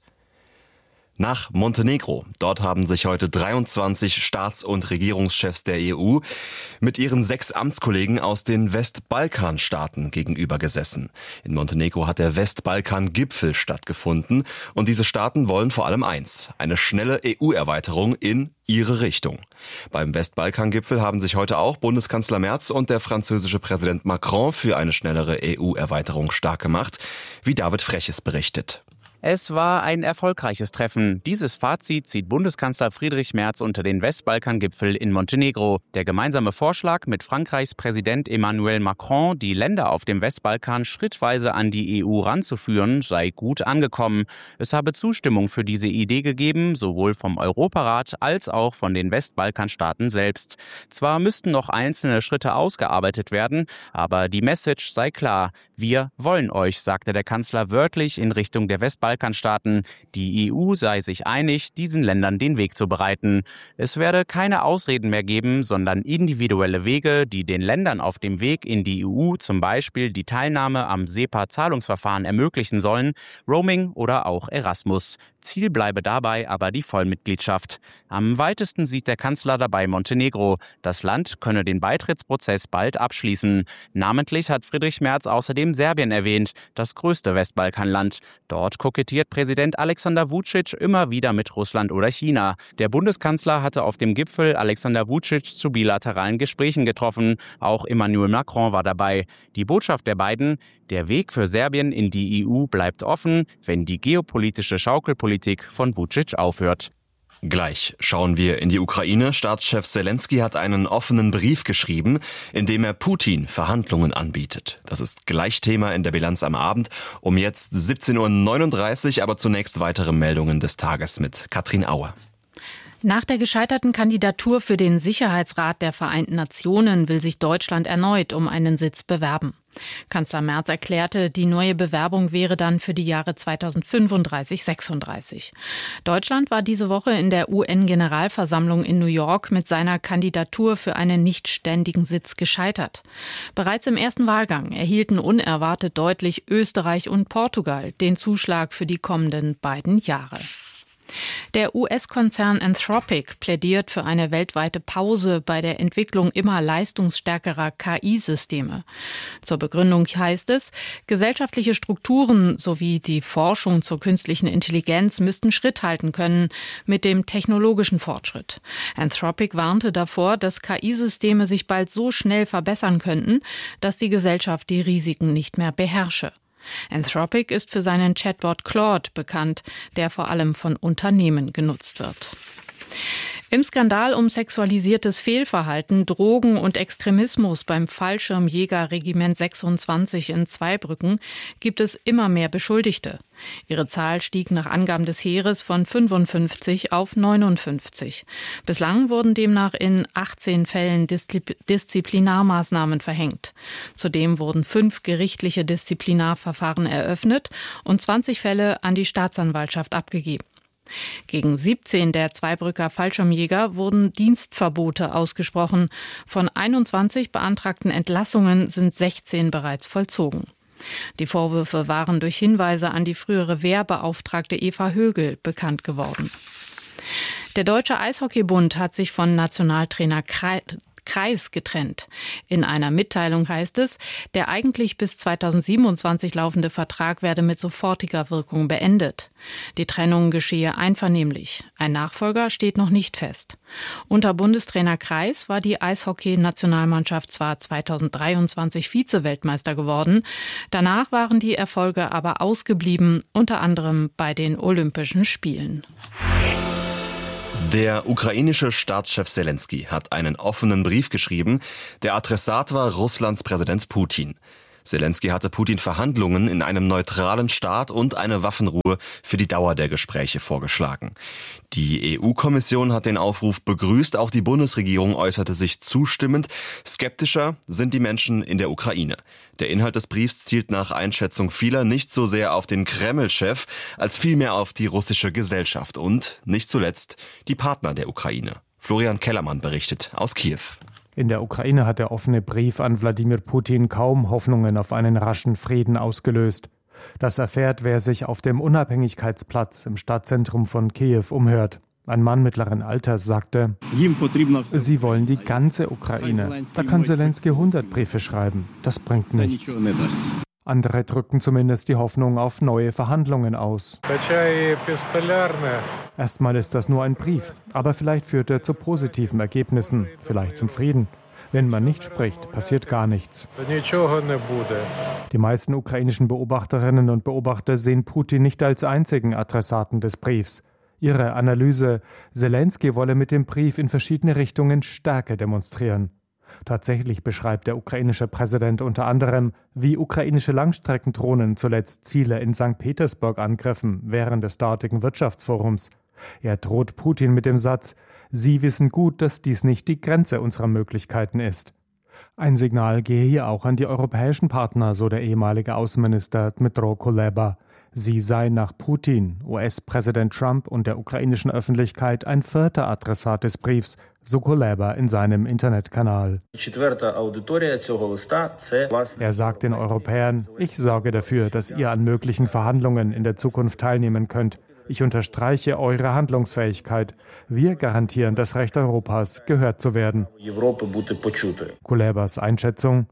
Nach Montenegro. Dort haben sich heute 23 Staats- und Regierungschefs der EU mit ihren 6 Amtskollegen aus den Westbalkanstaaten gegenüber gesessen. In Montenegro hat der Westbalkan-Gipfel stattgefunden und diese Staaten wollen vor allem eins: eine schnelle EU-Erweiterung in ihre Richtung. Beim Westbalkan-Gipfel haben sich heute auch Bundeskanzler Merz und der französische Präsident Macron für eine schnellere EU-Erweiterung stark gemacht, wie David Freches berichtet. Es war ein erfolgreiches Treffen. Dieses Fazit zieht Bundeskanzler Friedrich Merz unter den Westbalkan-Gipfel in Montenegro. Der gemeinsame Vorschlag mit Frankreichs Präsident Emmanuel Macron, die Länder auf dem Westbalkan schrittweise an die EU ranzuführen, sei gut angekommen. Es habe Zustimmung für diese Idee gegeben, sowohl vom Europarat als auch von den Westbalkanstaaten selbst. Zwar müssten noch einzelne Schritte ausgearbeitet werden, aber die Message sei klar. Wir wollen euch, sagte der Kanzler wörtlich in Richtung der Westbalkanstaaten. Die EU sei sich einig, diesen Ländern den Weg zu bereiten. Es werde keine Ausreden mehr geben, sondern individuelle Wege, die den Ländern auf dem Weg in die EU zum Beispiel die Teilnahme am SEPA-Zahlungsverfahren ermöglichen sollen, Roaming oder auch Erasmus. Ziel bleibe dabei aber die Vollmitgliedschaft. Am weitesten sieht der Kanzler dabei Montenegro. Das Land könne den Beitrittsprozess bald abschließen. Namentlich hat Friedrich Merz außerdem Serbien erwähnt, das größte Westbalkanland. Dort kokettiert Präsident Alexander Vučić immer wieder mit Russland oder China. Der Bundeskanzler hatte auf dem Gipfel Alexander Vučić zu bilateralen Gesprächen getroffen. Auch Emmanuel Macron war dabei. Die Botschaft der beiden: Der Weg für Serbien in die EU bleibt offen, wenn die geopolitische Schaukelpolitik von Vučić aufhört. Gleich schauen wir in die Ukraine. Staatschef Zelensky hat einen offenen Brief geschrieben, in dem er Putin Verhandlungen anbietet. Das ist gleich Thema in der Bilanz am Abend um jetzt 17.39 Uhr, aber zunächst weitere Meldungen des Tages mit Katrin Auer. Nach der gescheiterten Kandidatur für den Sicherheitsrat der Vereinten Nationen will sich Deutschland erneut um einen Sitz bewerben. Kanzler Merz erklärte, die neue Bewerbung wäre dann für die Jahre 2035-36. Deutschland war diese Woche in der UN-Generalversammlung in New York mit seiner Kandidatur für einen nichtständigen Sitz gescheitert. Bereits im ersten Wahlgang erhielten unerwartet deutlich Österreich und Portugal den Zuschlag für die kommenden beiden Jahre. Der US-Konzern Anthropic plädiert für eine weltweite Pause bei der Entwicklung immer leistungsstärkerer KI-Systeme. Zur Begründung heißt es, gesellschaftliche Strukturen sowie die Forschung zur künstlichen Intelligenz müssten Schritt halten können mit dem technologischen Fortschritt. Anthropic warnte davor, dass KI-Systeme sich bald so schnell verbessern könnten, dass die Gesellschaft die Risiken nicht mehr beherrsche. Anthropic ist für seinen Chatbot Claude bekannt, der vor allem von Unternehmen genutzt wird. Im Skandal um sexualisiertes Fehlverhalten, Drogen und Extremismus beim Fallschirmjägerregiment 26 in Zweibrücken gibt es immer mehr Beschuldigte. Ihre Zahl stieg nach Angaben des Heeres von 55 auf 59. Bislang wurden demnach in 18 Fällen Disziplinarmaßnahmen verhängt. Zudem wurden 5 gerichtliche Disziplinarverfahren eröffnet und 20 Fälle an die Staatsanwaltschaft abgegeben. Gegen 17 der Zweibrücker Fallschirmjäger wurden Dienstverbote ausgesprochen. Von 21 beantragten Entlassungen sind 16 bereits vollzogen. Die Vorwürfe waren durch Hinweise an die frühere Wehrbeauftragte Eva Högel bekannt geworden. Der Deutsche Eishockeybund hat sich von Nationaltrainer Kreis getrennt. In einer Mitteilung heißt es, der eigentlich bis 2027 laufende Vertrag werde mit sofortiger Wirkung beendet. Die Trennung geschehe einvernehmlich. Ein Nachfolger steht noch nicht fest. Unter Bundestrainer Kreis war die Eishockey-Nationalmannschaft zwar 2023 Vize-Weltmeister geworden, danach waren die Erfolge aber ausgeblieben, unter anderem bei den Olympischen Spielen. Der ukrainische Staatschef Selenskyj hat einen offenen Brief geschrieben. Der Adressat war Russlands Präsident Putin. Selenskyj hatte Putin Verhandlungen in einem neutralen Staat und eine Waffenruhe für die Dauer der Gespräche vorgeschlagen. Die EU-Kommission hat den Aufruf begrüßt, auch die Bundesregierung äußerte sich zustimmend. Skeptischer sind die Menschen in der Ukraine. Der Inhalt des Briefs zielt nach Einschätzung vieler nicht so sehr auf den Kreml-Chef, als vielmehr auf die russische Gesellschaft und, nicht zuletzt, die Partner der Ukraine. Florian Kellermann berichtet aus Kiew. In der Ukraine hat der offene Brief an Wladimir Putin kaum Hoffnungen auf einen raschen Frieden ausgelöst. Das erfährt, wer sich auf dem Unabhängigkeitsplatz im Stadtzentrum von Kiew umhört. Ein Mann mittleren Alters sagte, sie wollen die ganze Ukraine. Da kann Selenskyj 100 Briefe schreiben. Das bringt nichts. Andere drückten zumindest die Hoffnung auf neue Verhandlungen aus. Erstmal ist das nur ein Brief, aber vielleicht führt er zu positiven Ergebnissen, vielleicht zum Frieden. Wenn man nicht spricht, passiert gar nichts. Die meisten ukrainischen Beobachterinnen und Beobachter sehen Putin nicht als einzigen Adressaten des Briefs. Ihre Analyse: Selenskyj wolle mit dem Brief in verschiedene Richtungen Stärke demonstrieren. Tatsächlich beschreibt der ukrainische Präsident unter anderem, wie ukrainische Langstreckendrohnen zuletzt Ziele in St. Petersburg angriffen während des dortigen Wirtschaftsforums. Er droht Putin mit dem Satz: Sie wissen gut, dass dies nicht die Grenze unserer Möglichkeiten ist. Ein Signal gehe hier auch an die europäischen Partner, so der ehemalige Außenminister Dmytro Kuleba. Sie sei nach Putin, US-Präsident Trump und der ukrainischen Öffentlichkeit ein vierter Adressat des Briefs, so Kuleba in seinem Internetkanal. Er sagt den Europäern: Ich sorge dafür, dass ihr an möglichen Verhandlungen in der Zukunft teilnehmen könnt. Ich unterstreiche eure Handlungsfähigkeit. Wir garantieren das Recht Europas, gehört zu werden. Kulebas Einschätzung: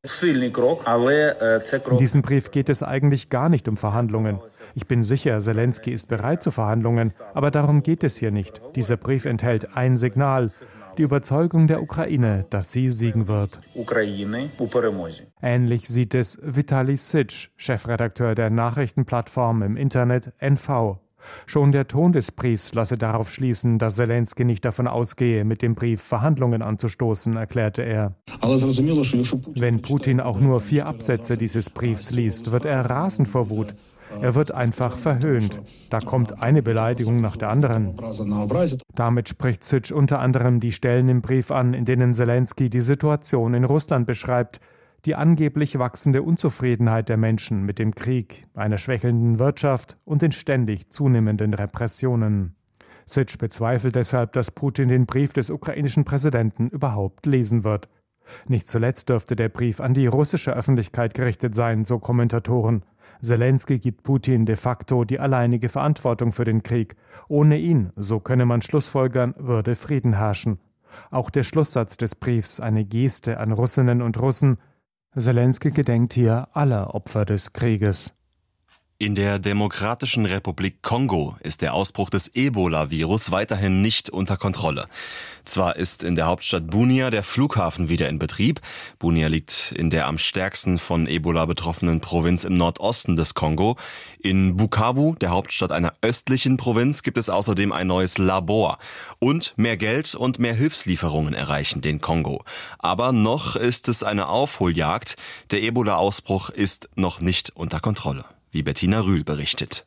In diesem Brief geht es eigentlich gar nicht um Verhandlungen. Ich bin sicher, Selenskyj ist bereit zu Verhandlungen, aber darum geht es hier nicht. Dieser Brief enthält ein Signal: die Überzeugung der Ukraine, dass sie siegen wird. Ähnlich sieht es Vitali Sitsch, Chefredakteur der Nachrichtenplattform im Internet NV. Schon der Ton des Briefs lasse darauf schließen, dass Selenskyj nicht davon ausgehe, mit dem Brief Verhandlungen anzustoßen, erklärte er. Wenn Putin auch nur 4 Absätze dieses Briefs liest, wird er rasend vor Wut. Er wird einfach verhöhnt. Da kommt eine Beleidigung nach der anderen. Damit spricht Sitsch unter anderem die Stellen im Brief an, in denen Selenskyj die Situation in Russland beschreibt, die angeblich wachsende Unzufriedenheit der Menschen mit dem Krieg, einer schwächelnden Wirtschaft und den ständig zunehmenden Repressionen. Sitsch bezweifelt deshalb, dass Putin den Brief des ukrainischen Präsidenten überhaupt lesen wird. Nicht zuletzt dürfte der Brief an die russische Öffentlichkeit gerichtet sein, so Kommentatoren. Selenskyj gibt Putin de facto die alleinige Verantwortung für den Krieg. Ohne ihn, so könne man schlussfolgern, würde Frieden herrschen. Auch der Schlusssatz des Briefs eine Geste an Russinnen und Russen: Selenskyj gedenkt hier aller Opfer des Krieges. In der Demokratischen Republik Kongo ist der Ausbruch des Ebola-Virus weiterhin nicht unter Kontrolle. Zwar ist in der Hauptstadt Bunia der Flughafen wieder in Betrieb. Bunia liegt in der am stärksten von Ebola betroffenen Provinz im Nordosten des Kongo. In Bukavu, der Hauptstadt einer östlichen Provinz, gibt es außerdem ein neues Labor. Und mehr Geld und mehr Hilfslieferungen erreichen den Kongo. Aber noch ist es eine Aufholjagd. Der Ebola-Ausbruch ist noch nicht unter Kontrolle, wie Bettina Rühl berichtet.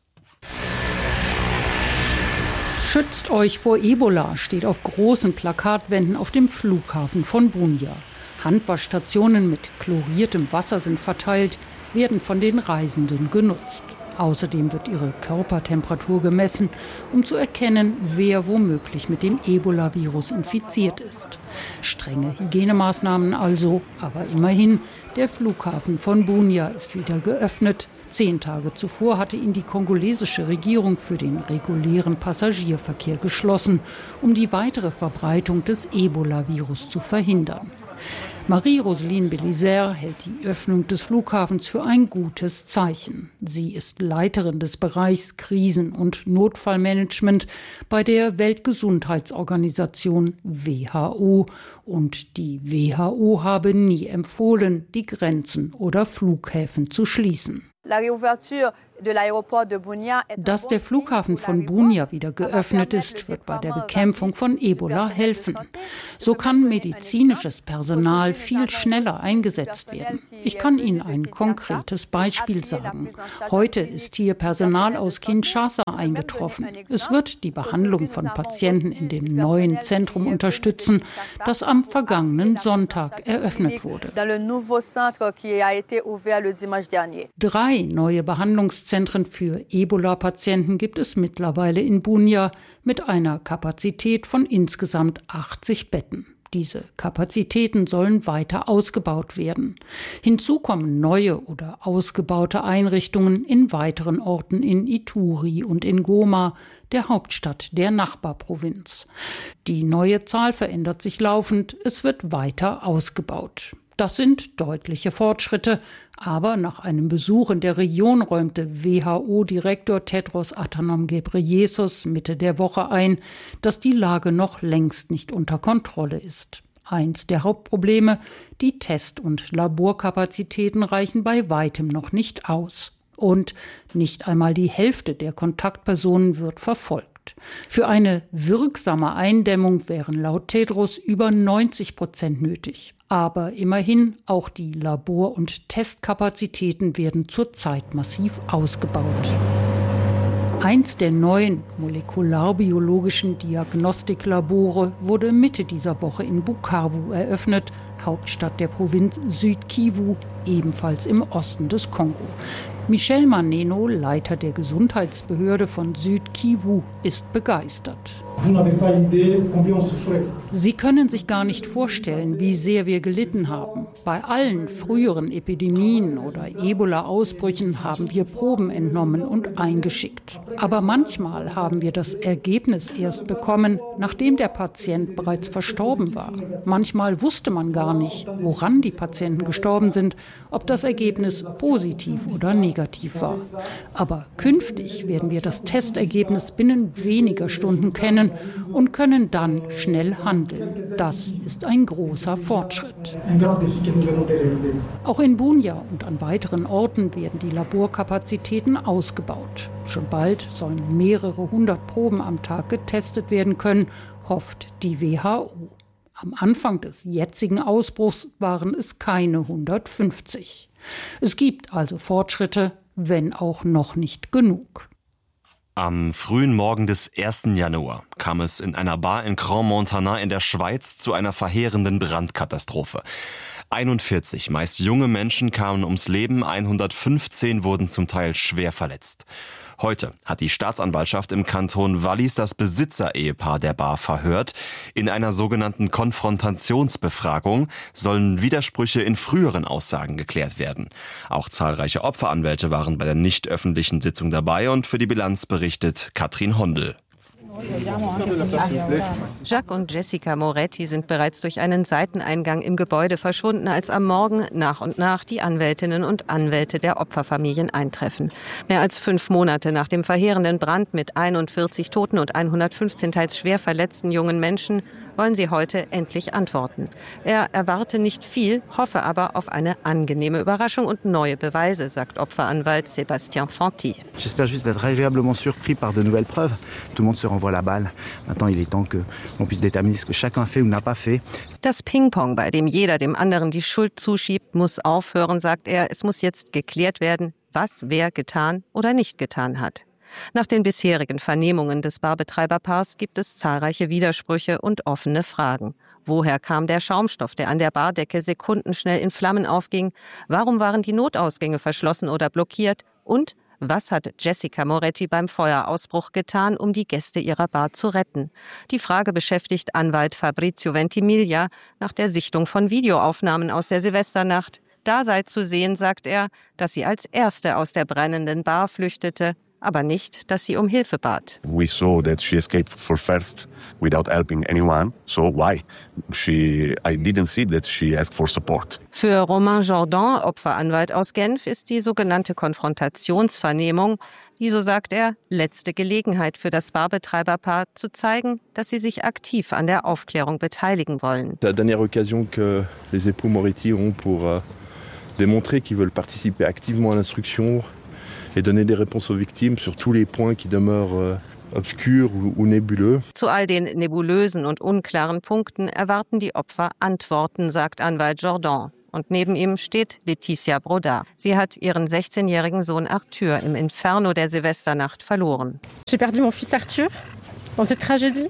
Schützt euch vor Ebola steht auf großen Plakatwänden auf dem Flughafen von Bunia. Handwaschstationen mit chloriertem Wasser sind verteilt, werden von den Reisenden genutzt. Außerdem wird ihre Körpertemperatur gemessen, um zu erkennen, wer womöglich mit dem Ebola-Virus infiziert ist. Strenge Hygienemaßnahmen also, aber immerhin, der Flughafen von Bunia ist wieder geöffnet. 10 Tage zuvor hatte ihn die kongolesische Regierung für den regulären Passagierverkehr geschlossen, um die weitere Verbreitung des Ebola-Virus zu verhindern. Marie-Roseline Bélizaire hält die Öffnung des Flughafens für ein gutes Zeichen. Sie ist Leiterin des Bereichs Krisen- und Notfallmanagement bei der Weltgesundheitsorganisation WHO. Und die WHO habe nie empfohlen, die Grenzen oder Flughäfen zu schließen. Dass der Flughafen von Bunia wieder geöffnet ist, wird bei der Bekämpfung von Ebola helfen. So kann medizinisches Personal viel schneller eingesetzt werden. Ich kann Ihnen ein konkretes Beispiel sagen. Heute ist hier Personal aus Kinshasa eingetroffen. Es wird die Behandlung von Patienten in dem neuen Zentrum unterstützen, das am vergangenen Sonntag eröffnet wurde. 3 neue Behandlungszentren für Ebola-Patienten gibt es mittlerweile in Bunia mit einer Kapazität von insgesamt 80 Betten. Diese Kapazitäten sollen weiter ausgebaut werden. Hinzu kommen neue oder ausgebaute Einrichtungen in weiteren Orten in Ituri und in Goma, der Hauptstadt der Nachbarprovinz. Die neue Zahl verändert sich laufend, es wird weiter ausgebaut. Das sind deutliche Fortschritte, aber nach einem Besuch in der Region räumte WHO-Direktor Tedros Adhanom Ghebreyesus Mitte der Woche ein, dass die Lage noch längst nicht unter Kontrolle ist. Eins der Hauptprobleme, die Test- und Laborkapazitäten reichen bei weitem noch nicht aus. Und nicht einmal die Hälfte der Kontaktpersonen wird verfolgt. Für eine wirksame Eindämmung wären laut Tedros über 90% nötig. Aber immerhin, auch die Labor- und Testkapazitäten werden zurzeit massiv ausgebaut. Eins der neuen molekularbiologischen Diagnostiklabore wurde Mitte dieser Woche in Bukavu eröffnet, Hauptstadt der Provinz Süd-Kivu, ebenfalls im Osten des Kongo. Michel Maneno, Leiter der Gesundheitsbehörde von Süd-Kivu, ist begeistert. Sie können sich gar nicht vorstellen, wie sehr wir gelitten haben. Bei allen früheren Epidemien oder Ebola-Ausbrüchen haben wir Proben entnommen und eingeschickt. Aber manchmal haben wir das Ergebnis erst bekommen, nachdem der Patient bereits verstorben war. Manchmal wusste man gar nicht, woran die Patienten gestorben sind, ob das Ergebnis positiv oder negativ war. Aber künftig werden wir das Testergebnis binnen weniger Stunden kennen und können dann schnell handeln. Das ist ein großer Fortschritt. Auch in Bunia und an weiteren Orten werden die Laborkapazitäten ausgebaut. Schon bald sollen mehrere 100 Proben am Tag getestet werden können, hofft die WHO. Am Anfang des jetzigen Ausbruchs waren es keine 150. Es gibt also Fortschritte, wenn auch noch nicht genug. Am frühen Morgen des 1. Januar kam es in einer Bar in Crans-Montana in der Schweiz zu einer verheerenden Brandkatastrophe. 41 meist junge Menschen kamen ums Leben, 115 wurden zum Teil schwer verletzt. Heute hat die Staatsanwaltschaft im Kanton Wallis das Besitzer-Ehepaar der Bar verhört. In einer sogenannten Konfrontationsbefragung sollen Widersprüche in früheren Aussagen geklärt werden. Auch zahlreiche Opferanwälte waren bei der nicht öffentlichen Sitzung dabei und für die Bilanz berichtet Katrin Hondel. Jacques und Jessica Moretti sind bereits durch einen Seiteneingang im Gebäude verschwunden, als am Morgen nach und nach die Anwältinnen und Anwälte der Opferfamilien eintreffen. Mehr als 5 Monate nach dem verheerenden Brand mit 41 Toten und 115 teils schwer verletzten jungen Menschen wollen sie heute endlich antworten. Er erwarte nicht viel, hoffe aber auf eine angenehme Überraschung und neue Beweise, sagt Opferanwalt Sébastien Fanti. J'espère juste être agréablement surpris par de nouvelles preuves. Tout le monde se renvoie la balle. Maintenant, il est temps qu'on puisse déterminer ce que chacun fait ou n'a pas fait. Das Ping-Pong, bei dem jeder dem anderen die Schuld zuschiebt, muss aufhören, sagt er. Es muss jetzt geklärt werden, was wer getan oder nicht getan hat. Nach den bisherigen Vernehmungen des Barbetreiberpaars gibt es zahlreiche Widersprüche und offene Fragen. Woher kam der Schaumstoff, der an der Bardecke sekundenschnell in Flammen aufging? Warum waren die Notausgänge verschlossen oder blockiert? Und Was hat Jessica Moretti beim Feuerausbruch getan, um die Gäste ihrer Bar zu retten? Die Frage beschäftigt Anwalt Fabrizio Ventimiglia nach der Sichtung von Videoaufnahmen aus der Silvesternacht. Da sei zu sehen, sagt er, dass sie als Erste aus der brennenden Bar flüchtete, aber nicht, dass sie um Hilfe bat. We saw that she escaped for first without helping anyone. So why? I didn't see that she asked for support. Für Romain Jordan, Opferanwalt aus Genf, ist die sogenannte Konfrontationsvernehmung die, so sagt er, letzte Gelegenheit für das Barbetreiberpaar zu zeigen, dass sie sich aktiv an der Aufklärung beteiligen wollen. La dernière occasion que les époux Moretti auront pour démontrer qu'ils veulent participer activement à l'instruction et donner des réponses aux victimes sur tous les points qui demeurent obscurs ou nébuleux. Zu all den nebulösen und unklaren Punkten erwarten die Opfer Antworten, sagt Anwalt Jordan. Und neben ihm steht Laetitia Brodard. Sie hat ihren 16-jährigen Sohn Arthur im Inferno der Silvesternacht verloren. J'ai perdu mon fils Arthur dans cette tragédie.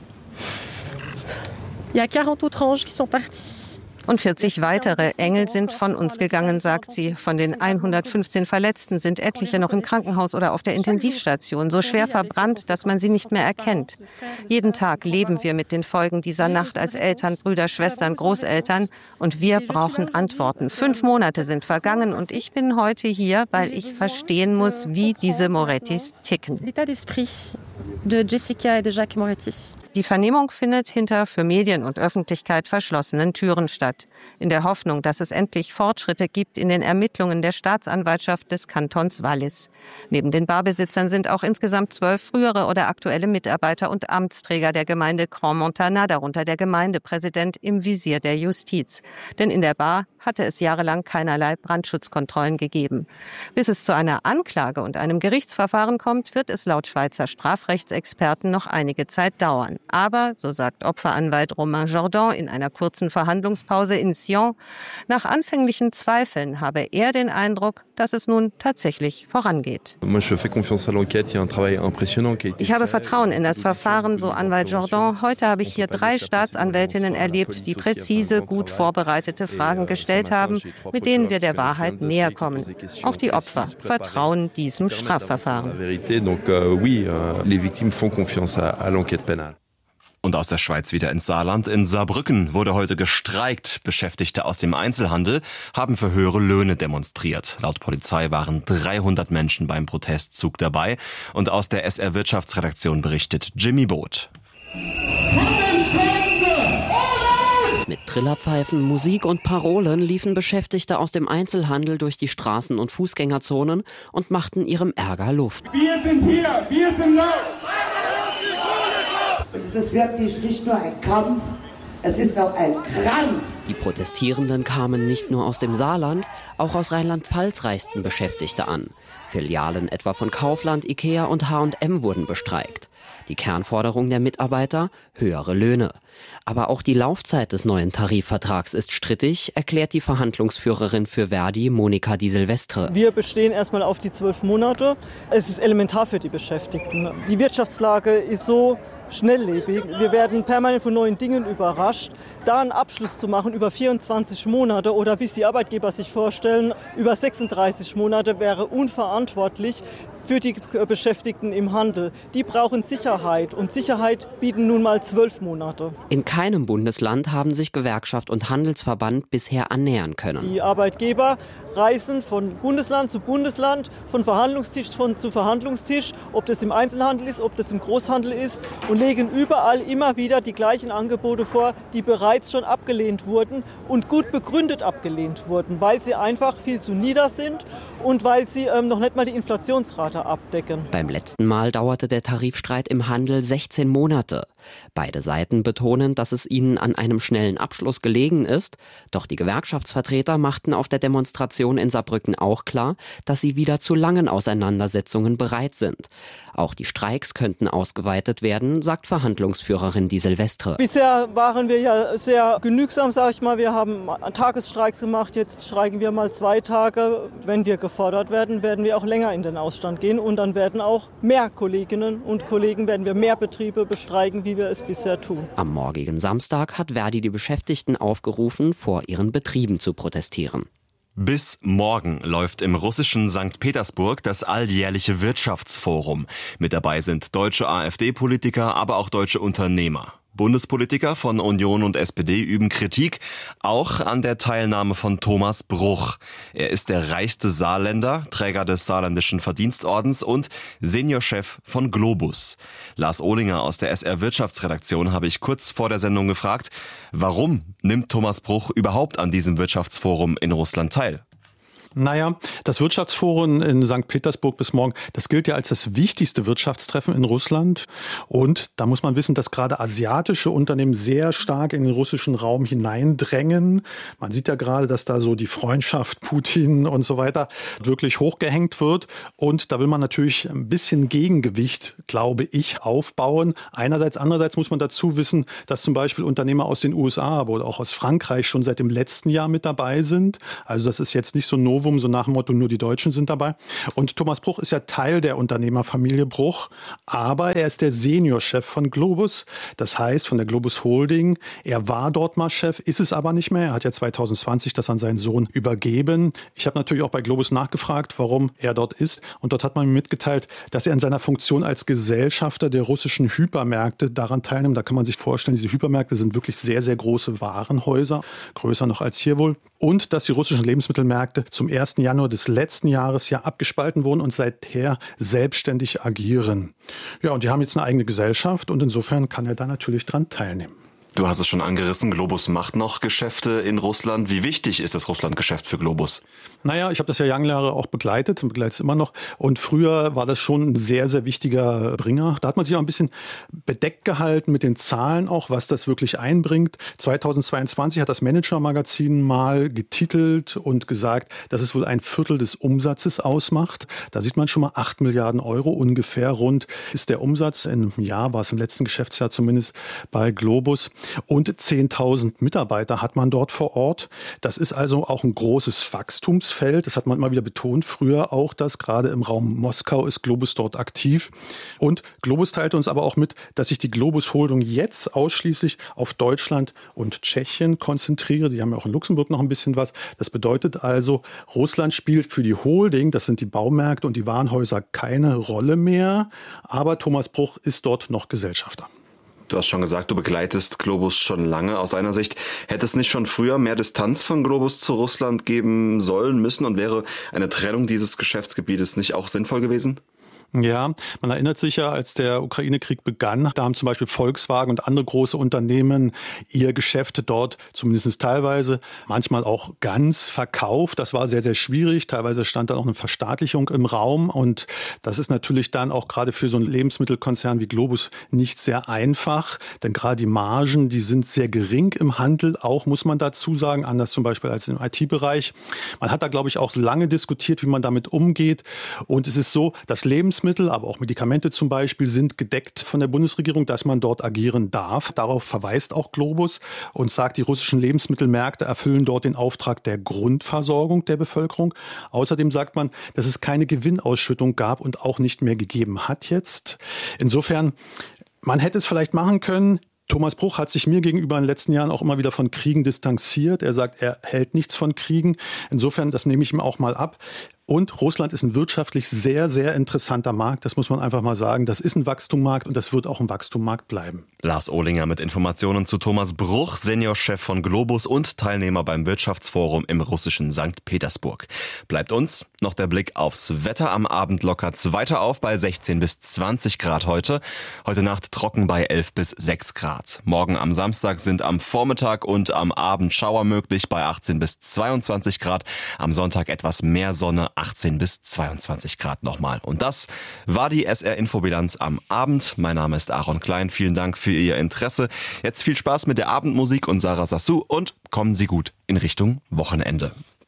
Il y a 40 autres anges qui sont partis. Und 40 weitere Engel sind von uns gegangen, sagt sie. Von den 115 Verletzten sind etliche noch im Krankenhaus oder auf der Intensivstation, so schwer verbrannt, dass man sie nicht mehr erkennt. Jeden Tag leben wir mit den Folgen dieser Nacht als Eltern, Brüder, Schwestern, Großeltern. Und wir brauchen Antworten. 5 Monate sind vergangen und ich bin heute hier, weil ich verstehen muss, wie diese Morettis ticken. L'état d'esprit de Jessica et de Jacques Moretti. Die Vernehmung findet hinter für Medien und Öffentlichkeit verschlossenen Türen statt, in der Hoffnung, dass es endlich Fortschritte gibt in den Ermittlungen der Staatsanwaltschaft des Kantons Wallis. Neben den Barbesitzern sind auch insgesamt 12 frühere oder aktuelle Mitarbeiter und Amtsträger der Gemeinde Crans-Montana, darunter der Gemeindepräsident, im Visier der Justiz. Denn in der Bar hatte es jahrelang keinerlei Brandschutzkontrollen gegeben. Bis es zu einer Anklage und einem Gerichtsverfahren kommt, wird es laut Schweizer Strafrechtsexperten noch einige Zeit dauern. Aber, so sagt Opferanwalt Romain Jordan in einer kurzen Verhandlungspause in Sion, nach anfänglichen Zweifeln habe er den Eindruck, dass es nun tatsächlich vorangeht. Ich habe Vertrauen in das Verfahren, so Anwalt Jordan. Heute habe ich hier 3 Staatsanwältinnen erlebt, die präzise, gut vorbereitete Fragen gestellt haben, mit denen wir der Wahrheit näher kommen. Auch die Opfer vertrauen diesem Strafverfahren. Und aus der Schweiz wieder ins Saarland. In Saarbrücken wurde heute gestreikt. Beschäftigte aus dem Einzelhandel haben für höhere Löhne demonstriert. Laut Polizei waren 300 Menschen beim Protestzug dabei. Und aus der SR Wirtschaftsredaktion berichtet Jimmy Boot. Mit Trillerpfeifen, Musik und Parolen liefen Beschäftigte aus dem Einzelhandel durch die Straßen- und Fußgängerzonen und machten ihrem Ärger Luft. Wir sind hier, wir sind laut. Es ist wirklich nicht nur ein Kampf, es ist auch ein Krampf. Die Protestierenden kamen nicht nur aus dem Saarland, auch aus Rheinland-Pfalz reisten Beschäftigte an. Filialen etwa von Kaufland, Ikea und H&M wurden bestreikt. Die Kernforderung der Mitarbeiter: höhere Löhne. Aber auch die Laufzeit des neuen Tarifvertrags ist strittig, erklärt die Verhandlungsführerin für Verdi, Monika Di Silvestre. Wir bestehen erstmal auf die 12 Monate. Es ist elementar für die Beschäftigten. Die Wirtschaftslage ist so schnelllebig. Wir werden permanent von neuen Dingen überrascht. Da einen Abschluss zu machen über 24 Monate oder wie es die Arbeitgeber sich vorstellen, über 36 Monate wäre unverantwortlich für die Beschäftigten im Handel. Die brauchen Sicherheit und Sicherheit bieten nun mal 12 Monate. In keinem Bundesland haben sich Gewerkschaft und Handelsverband bisher annähern können. Die Arbeitgeber reisen von Bundesland zu Bundesland, von Verhandlungstisch zu Verhandlungstisch, ob das im Einzelhandel ist, ob das im Großhandel ist, und legen überall immer wieder die gleichen Angebote vor, die bereits schon abgelehnt wurden und gut begründet abgelehnt wurden, weil sie einfach viel zu nieder sind und weil sie noch nicht mal die Inflationsrate abdecken. Beim letzten Mal dauerte der Tarifstreit im Handel 16 Monate. Beide Seiten betonen, dass es ihnen an einem schnellen Abschluss gelegen ist. Doch die Gewerkschaftsvertreter machten auf der Demonstration in Saarbrücken auch klar, dass sie wieder zu langen Auseinandersetzungen bereit sind. Auch die Streiks könnten ausgeweitet werden, sagt Verhandlungsführerin Di Silvestre. Bisher waren wir ja sehr genügsam, sage ich mal. Wir haben Tagesstreiks gemacht, jetzt streiken wir mal 2 Tage. Wenn wir gefordert werden, werden wir auch länger in den Ausstand gehen und dann werden auch mehr Kolleginnen und Kollegen, werden wir mehr Betriebe bestreiken, wie wir es bisher tun. Am morgigen Samstag hat Verdi die Beschäftigten aufgerufen, vor ihren Betrieben zu protestieren. Bis morgen läuft im russischen St. Petersburg das alljährliche Wirtschaftsforum. Mit dabei sind deutsche AfD-Politiker, aber auch deutsche Unternehmer. Bundespolitiker von Union und SPD üben Kritik, auch an der Teilnahme von Thomas Bruch. Er ist der reichste Saarländer, Träger des Saarländischen Verdienstordens und Seniorchef von Globus. Lars Ohlinger aus der SR Wirtschaftsredaktion habe ich kurz vor der Sendung gefragt, warum nimmt Thomas Bruch überhaupt an diesem Wirtschaftsforum in Russland teil? Naja, das Wirtschaftsforum in St. Petersburg bis morgen, das gilt ja als das wichtigste Wirtschaftstreffen in Russland. Und da muss man wissen, dass gerade asiatische Unternehmen sehr stark in den russischen Raum hineindrängen. Man sieht ja gerade, dass da so die Freundschaft Putin und so weiter wirklich hochgehängt wird. Und da will man natürlich ein bisschen Gegengewicht, glaube ich, aufbauen. Andererseits muss man dazu wissen, dass zum Beispiel Unternehmer aus den USA oder auch aus Frankreich schon seit dem letzten Jahr mit dabei sind. Also das ist jetzt nicht so ein so nach dem Motto, nur die Deutschen sind dabei. Und Thomas Bruch ist ja Teil der Unternehmerfamilie Bruch, aber er ist der Seniorchef von Globus, das heißt von der Globus Holding. Er war dort mal Chef, ist es aber nicht mehr. Er hat ja 2020 das an seinen Sohn übergeben. Ich habe natürlich auch bei Globus nachgefragt, warum er dort ist. Und dort hat man mir mitgeteilt, dass er in seiner Funktion als Gesellschafter der russischen Hypermärkte daran teilnimmt. Da kann man sich vorstellen, diese Hypermärkte sind wirklich sehr, sehr große Warenhäuser, größer noch als hier wohl. Und dass die russischen Lebensmittelmärkte zum 1. Januar des letzten Jahres ja abgespalten wurden und seither selbstständig agieren. Ja, und die haben jetzt eine eigene Gesellschaft und insofern kann er da natürlich dran teilnehmen. Du hast es schon angerissen, Globus macht noch Geschäfte in Russland. Wie wichtig ist das Russlandgeschäft für Globus? Naja, ich habe das ja Jahre auch begleitet und begleite es immer noch. Und früher war das schon ein sehr, sehr wichtiger Bringer. Da hat man sich auch ein bisschen bedeckt gehalten mit den Zahlen auch, was das wirklich einbringt. 2022 hat das Manager-Magazin mal getitelt und gesagt, dass es wohl 1/4 des Umsatzes ausmacht. Da sieht man schon mal 8 Milliarden Euro ungefähr rund ist der Umsatz. Im Jahr war es im letzten Geschäftsjahr zumindest bei Globus. Und 10.000 Mitarbeiter hat man dort vor Ort. Das ist also auch ein großes Wachstumsfeld. Das hat man immer wieder betont früher auch, dass gerade im Raum Moskau ist Globus dort aktiv. Und Globus teilte uns aber auch mit, dass sich die Globus Holding jetzt ausschließlich auf Deutschland und Tschechien konzentriert. Die haben ja auch in Luxemburg noch ein bisschen was. Das bedeutet also, Russland spielt für die Holding, das sind die Baumärkte und die Warenhäuser, keine Rolle mehr. Aber Thomas Bruch ist dort noch Gesellschafter. Du hast schon gesagt, du begleitest Globus schon lange. Aus deiner Sicht, hätte es nicht schon früher mehr Distanz von Globus zu Russland geben sollen müssen und wäre eine Trennung dieses Geschäftsgebietes nicht auch sinnvoll gewesen? Ja, man erinnert sich ja, als der Ukraine-Krieg begann, da haben zum Beispiel Volkswagen und andere große Unternehmen ihr Geschäft dort zumindest teilweise, manchmal auch ganz verkauft. Das war sehr, sehr schwierig. Teilweise stand da auch eine Verstaatlichung im Raum und das ist natürlich dann auch gerade für so einen Lebensmittelkonzern wie Globus nicht sehr einfach, denn gerade die Margen, die sind sehr gering im Handel, auch muss man dazu sagen, anders zum Beispiel als im IT-Bereich. Man hat da, glaube ich, auch lange diskutiert, wie man damit umgeht und es ist so, dass Lebensmittel, aber auch Medikamente zum Beispiel, sind gedeckt von der Bundesregierung, dass man dort agieren darf. Darauf verweist auch Globus und sagt, die russischen Lebensmittelmärkte erfüllen dort den Auftrag der Grundversorgung der Bevölkerung. Außerdem sagt man, dass es keine Gewinnausschüttung gab und auch nicht mehr gegeben hat jetzt. Insofern, man hätte es vielleicht machen können. Thomas Bruch hat sich mir gegenüber in den letzten Jahren auch immer wieder von Kriegen distanziert. Er sagt, er hält nichts von Kriegen. Insofern, das nehme ich ihm auch mal ab. Und Russland ist ein wirtschaftlich sehr, sehr interessanter Markt. Das muss man einfach mal sagen. Das ist ein Wachstumsmarkt und das wird auch ein Wachstumsmarkt bleiben. Lars Ohlinger mit Informationen zu Thomas Bruch, Seniorchef von Globus und Teilnehmer beim Wirtschaftsforum im russischen St. Petersburg. Bleibt uns noch der Blick aufs Wetter. Am Abend lockert es weiter auf bei 16 bis 20 Grad heute. Heute Nacht trocken bei 11 bis 6 Grad. Morgen am Samstag sind am Vormittag und am Abend Schauer möglich bei 18 bis 22 Grad. Am Sonntag etwas mehr Sonne, 18 bis 22 Grad nochmal. Und das war die SR-Infobilanz am Abend. Mein Name ist Aaron Klein. Vielen Dank für Ihr Interesse. Jetzt viel Spaß mit der Abendmusik und Sarah Sassou und kommen Sie gut in Richtung Wochenende.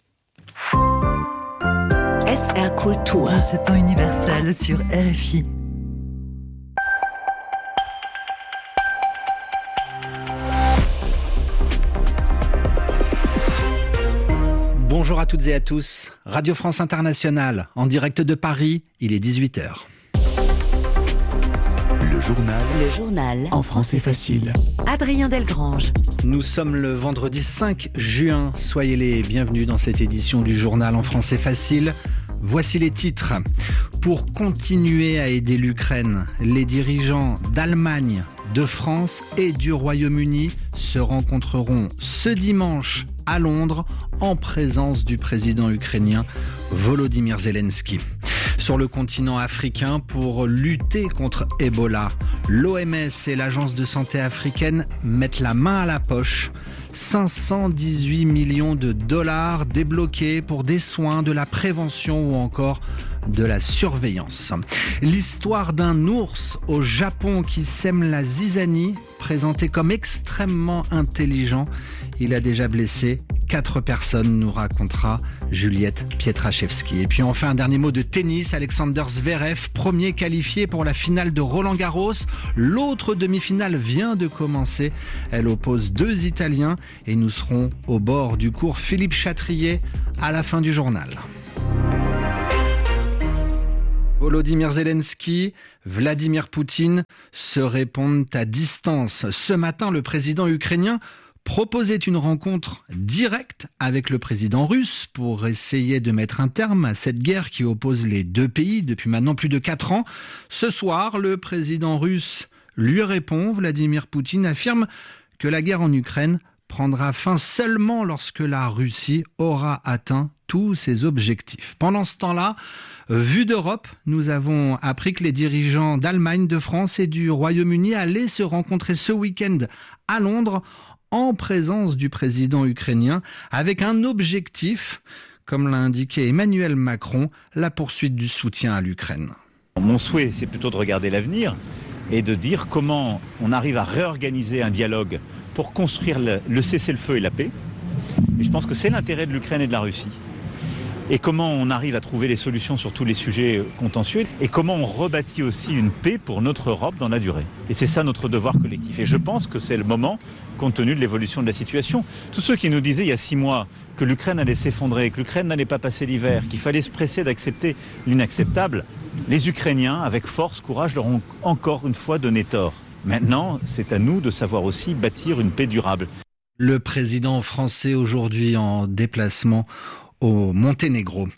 SR Kultur. 17 ans universel sur RFI. Bonjour à toutes et à tous. Radio France Internationale, en direct de Paris, il est 18h. Le journal en français facile. Adrien Delgrange. Nous sommes le vendredi 5 juin. Soyez les bienvenus dans cette édition du journal en français facile. Voici les titres. Pour continuer à aider l'Ukraine, les dirigeants d'Allemagne, de France et du Royaume-Uni se rencontreront ce dimanche à Londres en présence du président ukrainien Volodymyr Zelensky. Sur le continent africain, pour lutter contre Ebola, l'OMS et l'Agence de santé africaine mettent la main à la poche. 518 millions de dollars débloqués pour des soins, de la prévention ou encore de la surveillance. L'histoire d'un ours au Japon qui sème la zizanie, présenté comme extrêmement intelligent. Il a déjà blessé 4 personnes, nous racontera Juliette Pietraszewski. Et puis enfin, un dernier mot de tennis. Alexander Zverev, premier qualifié pour la finale de Roland-Garros. L'autre demi-finale vient de commencer. Elle oppose 2 Italiens et nous serons au bord du cours Philippe Chatrier à la fin du journal. Volodymyr Zelensky, Vladimir Poutine se répondent à distance. Ce matin, le président ukrainien proposait une rencontre directe avec le président russe pour essayer de mettre un terme à cette guerre qui oppose les 2 pays depuis maintenant plus de 4 ans. Ce soir, le président russe lui répond. Vladimir Poutine affirme que la guerre en Ukraine prendra fin seulement lorsque la Russie aura atteint tous ses objectifs. Pendant ce temps-là, vu d'Europe, nous avons appris que les dirigeants d'Allemagne, de France et du Royaume-Uni allaient se rencontrer ce week-end à Londres en présence du président ukrainien avec un objectif, comme l'a indiqué Emmanuel Macron, la poursuite du soutien à l'Ukraine. Mon souhait, c'est plutôt de regarder l'avenir et de dire comment on arrive à réorganiser un dialogue pour construire le cessez-le-feu et la paix. Et je pense que c'est l'intérêt de l'Ukraine et de la Russie. Et comment on arrive à trouver les solutions sur tous les sujets contentieux et comment on rebâtit aussi une paix pour notre Europe dans la durée. Et c'est ça notre devoir collectif. Et je pense que c'est le moment, compte tenu de l'évolution de la situation. Tous ceux qui nous disaient il y a 6 mois que l'Ukraine allait s'effondrer, que l'Ukraine n'allait pas passer l'hiver, qu'il fallait se presser d'accepter l'inacceptable, les Ukrainiens, avec force, courage, leur ont encore une fois donné tort. Maintenant, c'est à nous de savoir aussi bâtir une paix durable. Le président français aujourd'hui en déplacement au Monténégro.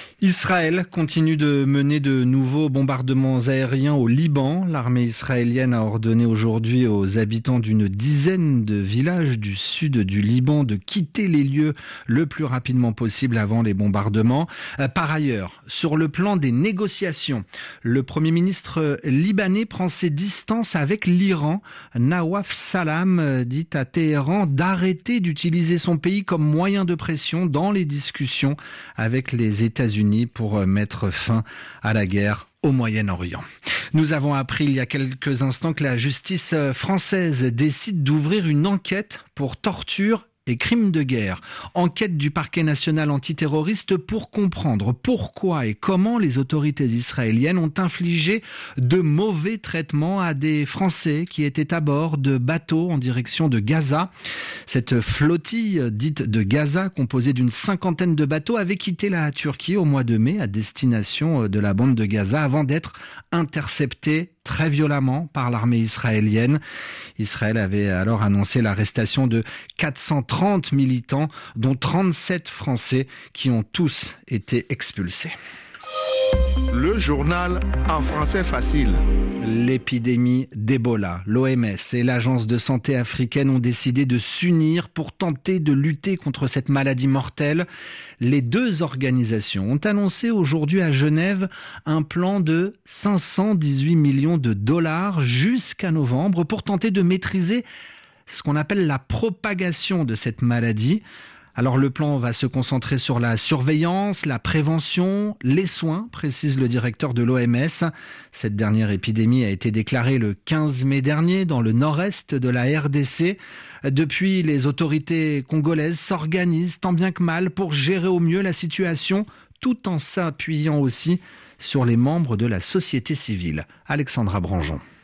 Israël continue de mener de nouveaux bombardements aériens au Liban. L'armée israélienne a ordonné aujourd'hui aux habitants d'une dizaine de villages du sud du Liban de quitter les lieux le plus rapidement possible avant les bombardements. Par ailleurs, sur le plan des négociations, le Premier ministre libanais prend ses distances avec l'Iran. Nawaf Salam dit à Téhéran d'arrêter d'utiliser son pays comme moyen de pression dans les discussions avec les États-Unis pour mettre fin à la guerre au Moyen-Orient. Nous avons appris il y a quelques instants que la justice française décide d'ouvrir une enquête pour torture et crimes de guerre. Enquête du parquet national antiterroriste pour comprendre pourquoi et comment les autorités israéliennes ont infligé de mauvais traitements à des Français qui étaient à bord de bateaux en direction de Gaza. Cette flottille dite de Gaza, composée d'une 50aine de bateaux, avait quitté la Turquie au mois de mai à destination de la bande de Gaza avant d'être interceptée très violemment par l'armée israélienne. Israël avait alors annoncé l'arrestation de 430 militants, dont 37 Français qui ont tous été expulsés. Le journal en français facile. L'épidémie d'Ebola, l'OMS et l'Agence de santé africaine ont décidé de s'unir pour tenter de lutter contre cette maladie mortelle. Les 2 organisations ont annoncé aujourd'hui à Genève un plan de 518 millions de dollars jusqu'à novembre pour tenter de maîtriser ce qu'on appelle la propagation de cette maladie. Alors le plan va se concentrer sur la surveillance, la prévention, les soins, précise le directeur de l'OMS. Cette dernière épidémie a été déclarée le 15 mai dernier dans le nord-est de la RDC. Depuis, les autorités congolaises s'organisent tant bien que mal pour gérer au mieux la situation, tout en s'appuyant aussi sur les membres de la société civile. Alexandra Branjon.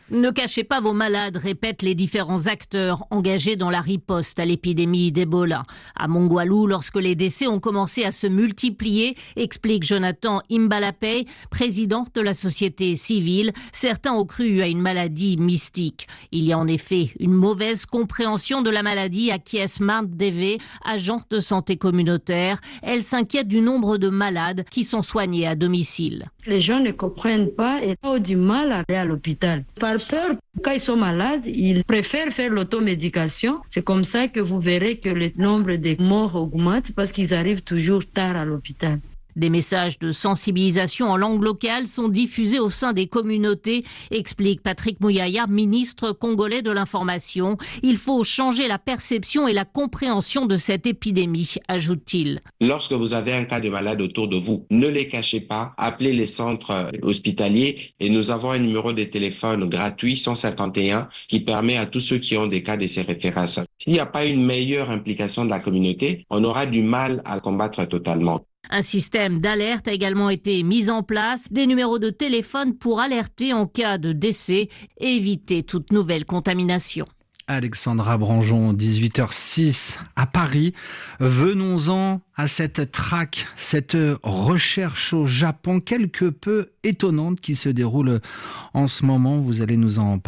Ne cachez pas vos malades, répètent les différents acteurs engagés dans la riposte à l'épidémie d'Ebola. À Mongwalu, lorsque les décès ont commencé à se multiplier, explique Jonathan Imbalapay, président de la société civile, certains ont cru à une maladie mystique. Il y a en effet une mauvaise compréhension de la maladie, acquiesce Marthe Deve, agent de santé communautaire. Elle s'inquiète du nombre de malades qui sont soignés à domicile. Les gens ne comprennent pas et ont du mal à aller à l'hôpital. Par peur, quand ils sont malades, ils préfèrent faire l'automédication. C'est comme ça que vous verrez que le nombre de morts augmente parce qu'ils arrivent toujours tard à l'hôpital. Des messages de sensibilisation en langue locale sont diffusés au sein des communautés, explique Patrick Mouyaya, ministre congolais de l'information. Il faut changer la perception et la compréhension de cette épidémie, ajoute-t-il. Lorsque vous avez un cas de malade autour de vous, ne les cachez pas, appelez les centres hospitaliers et nous avons un numéro de téléphone gratuit 151 qui permet à tous ceux qui ont des cas de ces références. S'il n'y a pas une meilleure implication de la communauté, on aura du mal à combattre totalement. Un système d'alerte a également été mis en place, des numéros de téléphone pour alerter en cas de décès et éviter toute nouvelle contamination. Alexandra Branjon, 18h06 à Paris. Venons-en à cette traque, cette recherche au Japon quelque peu étonnante qui se déroule en ce moment. Vous allez nous en parler.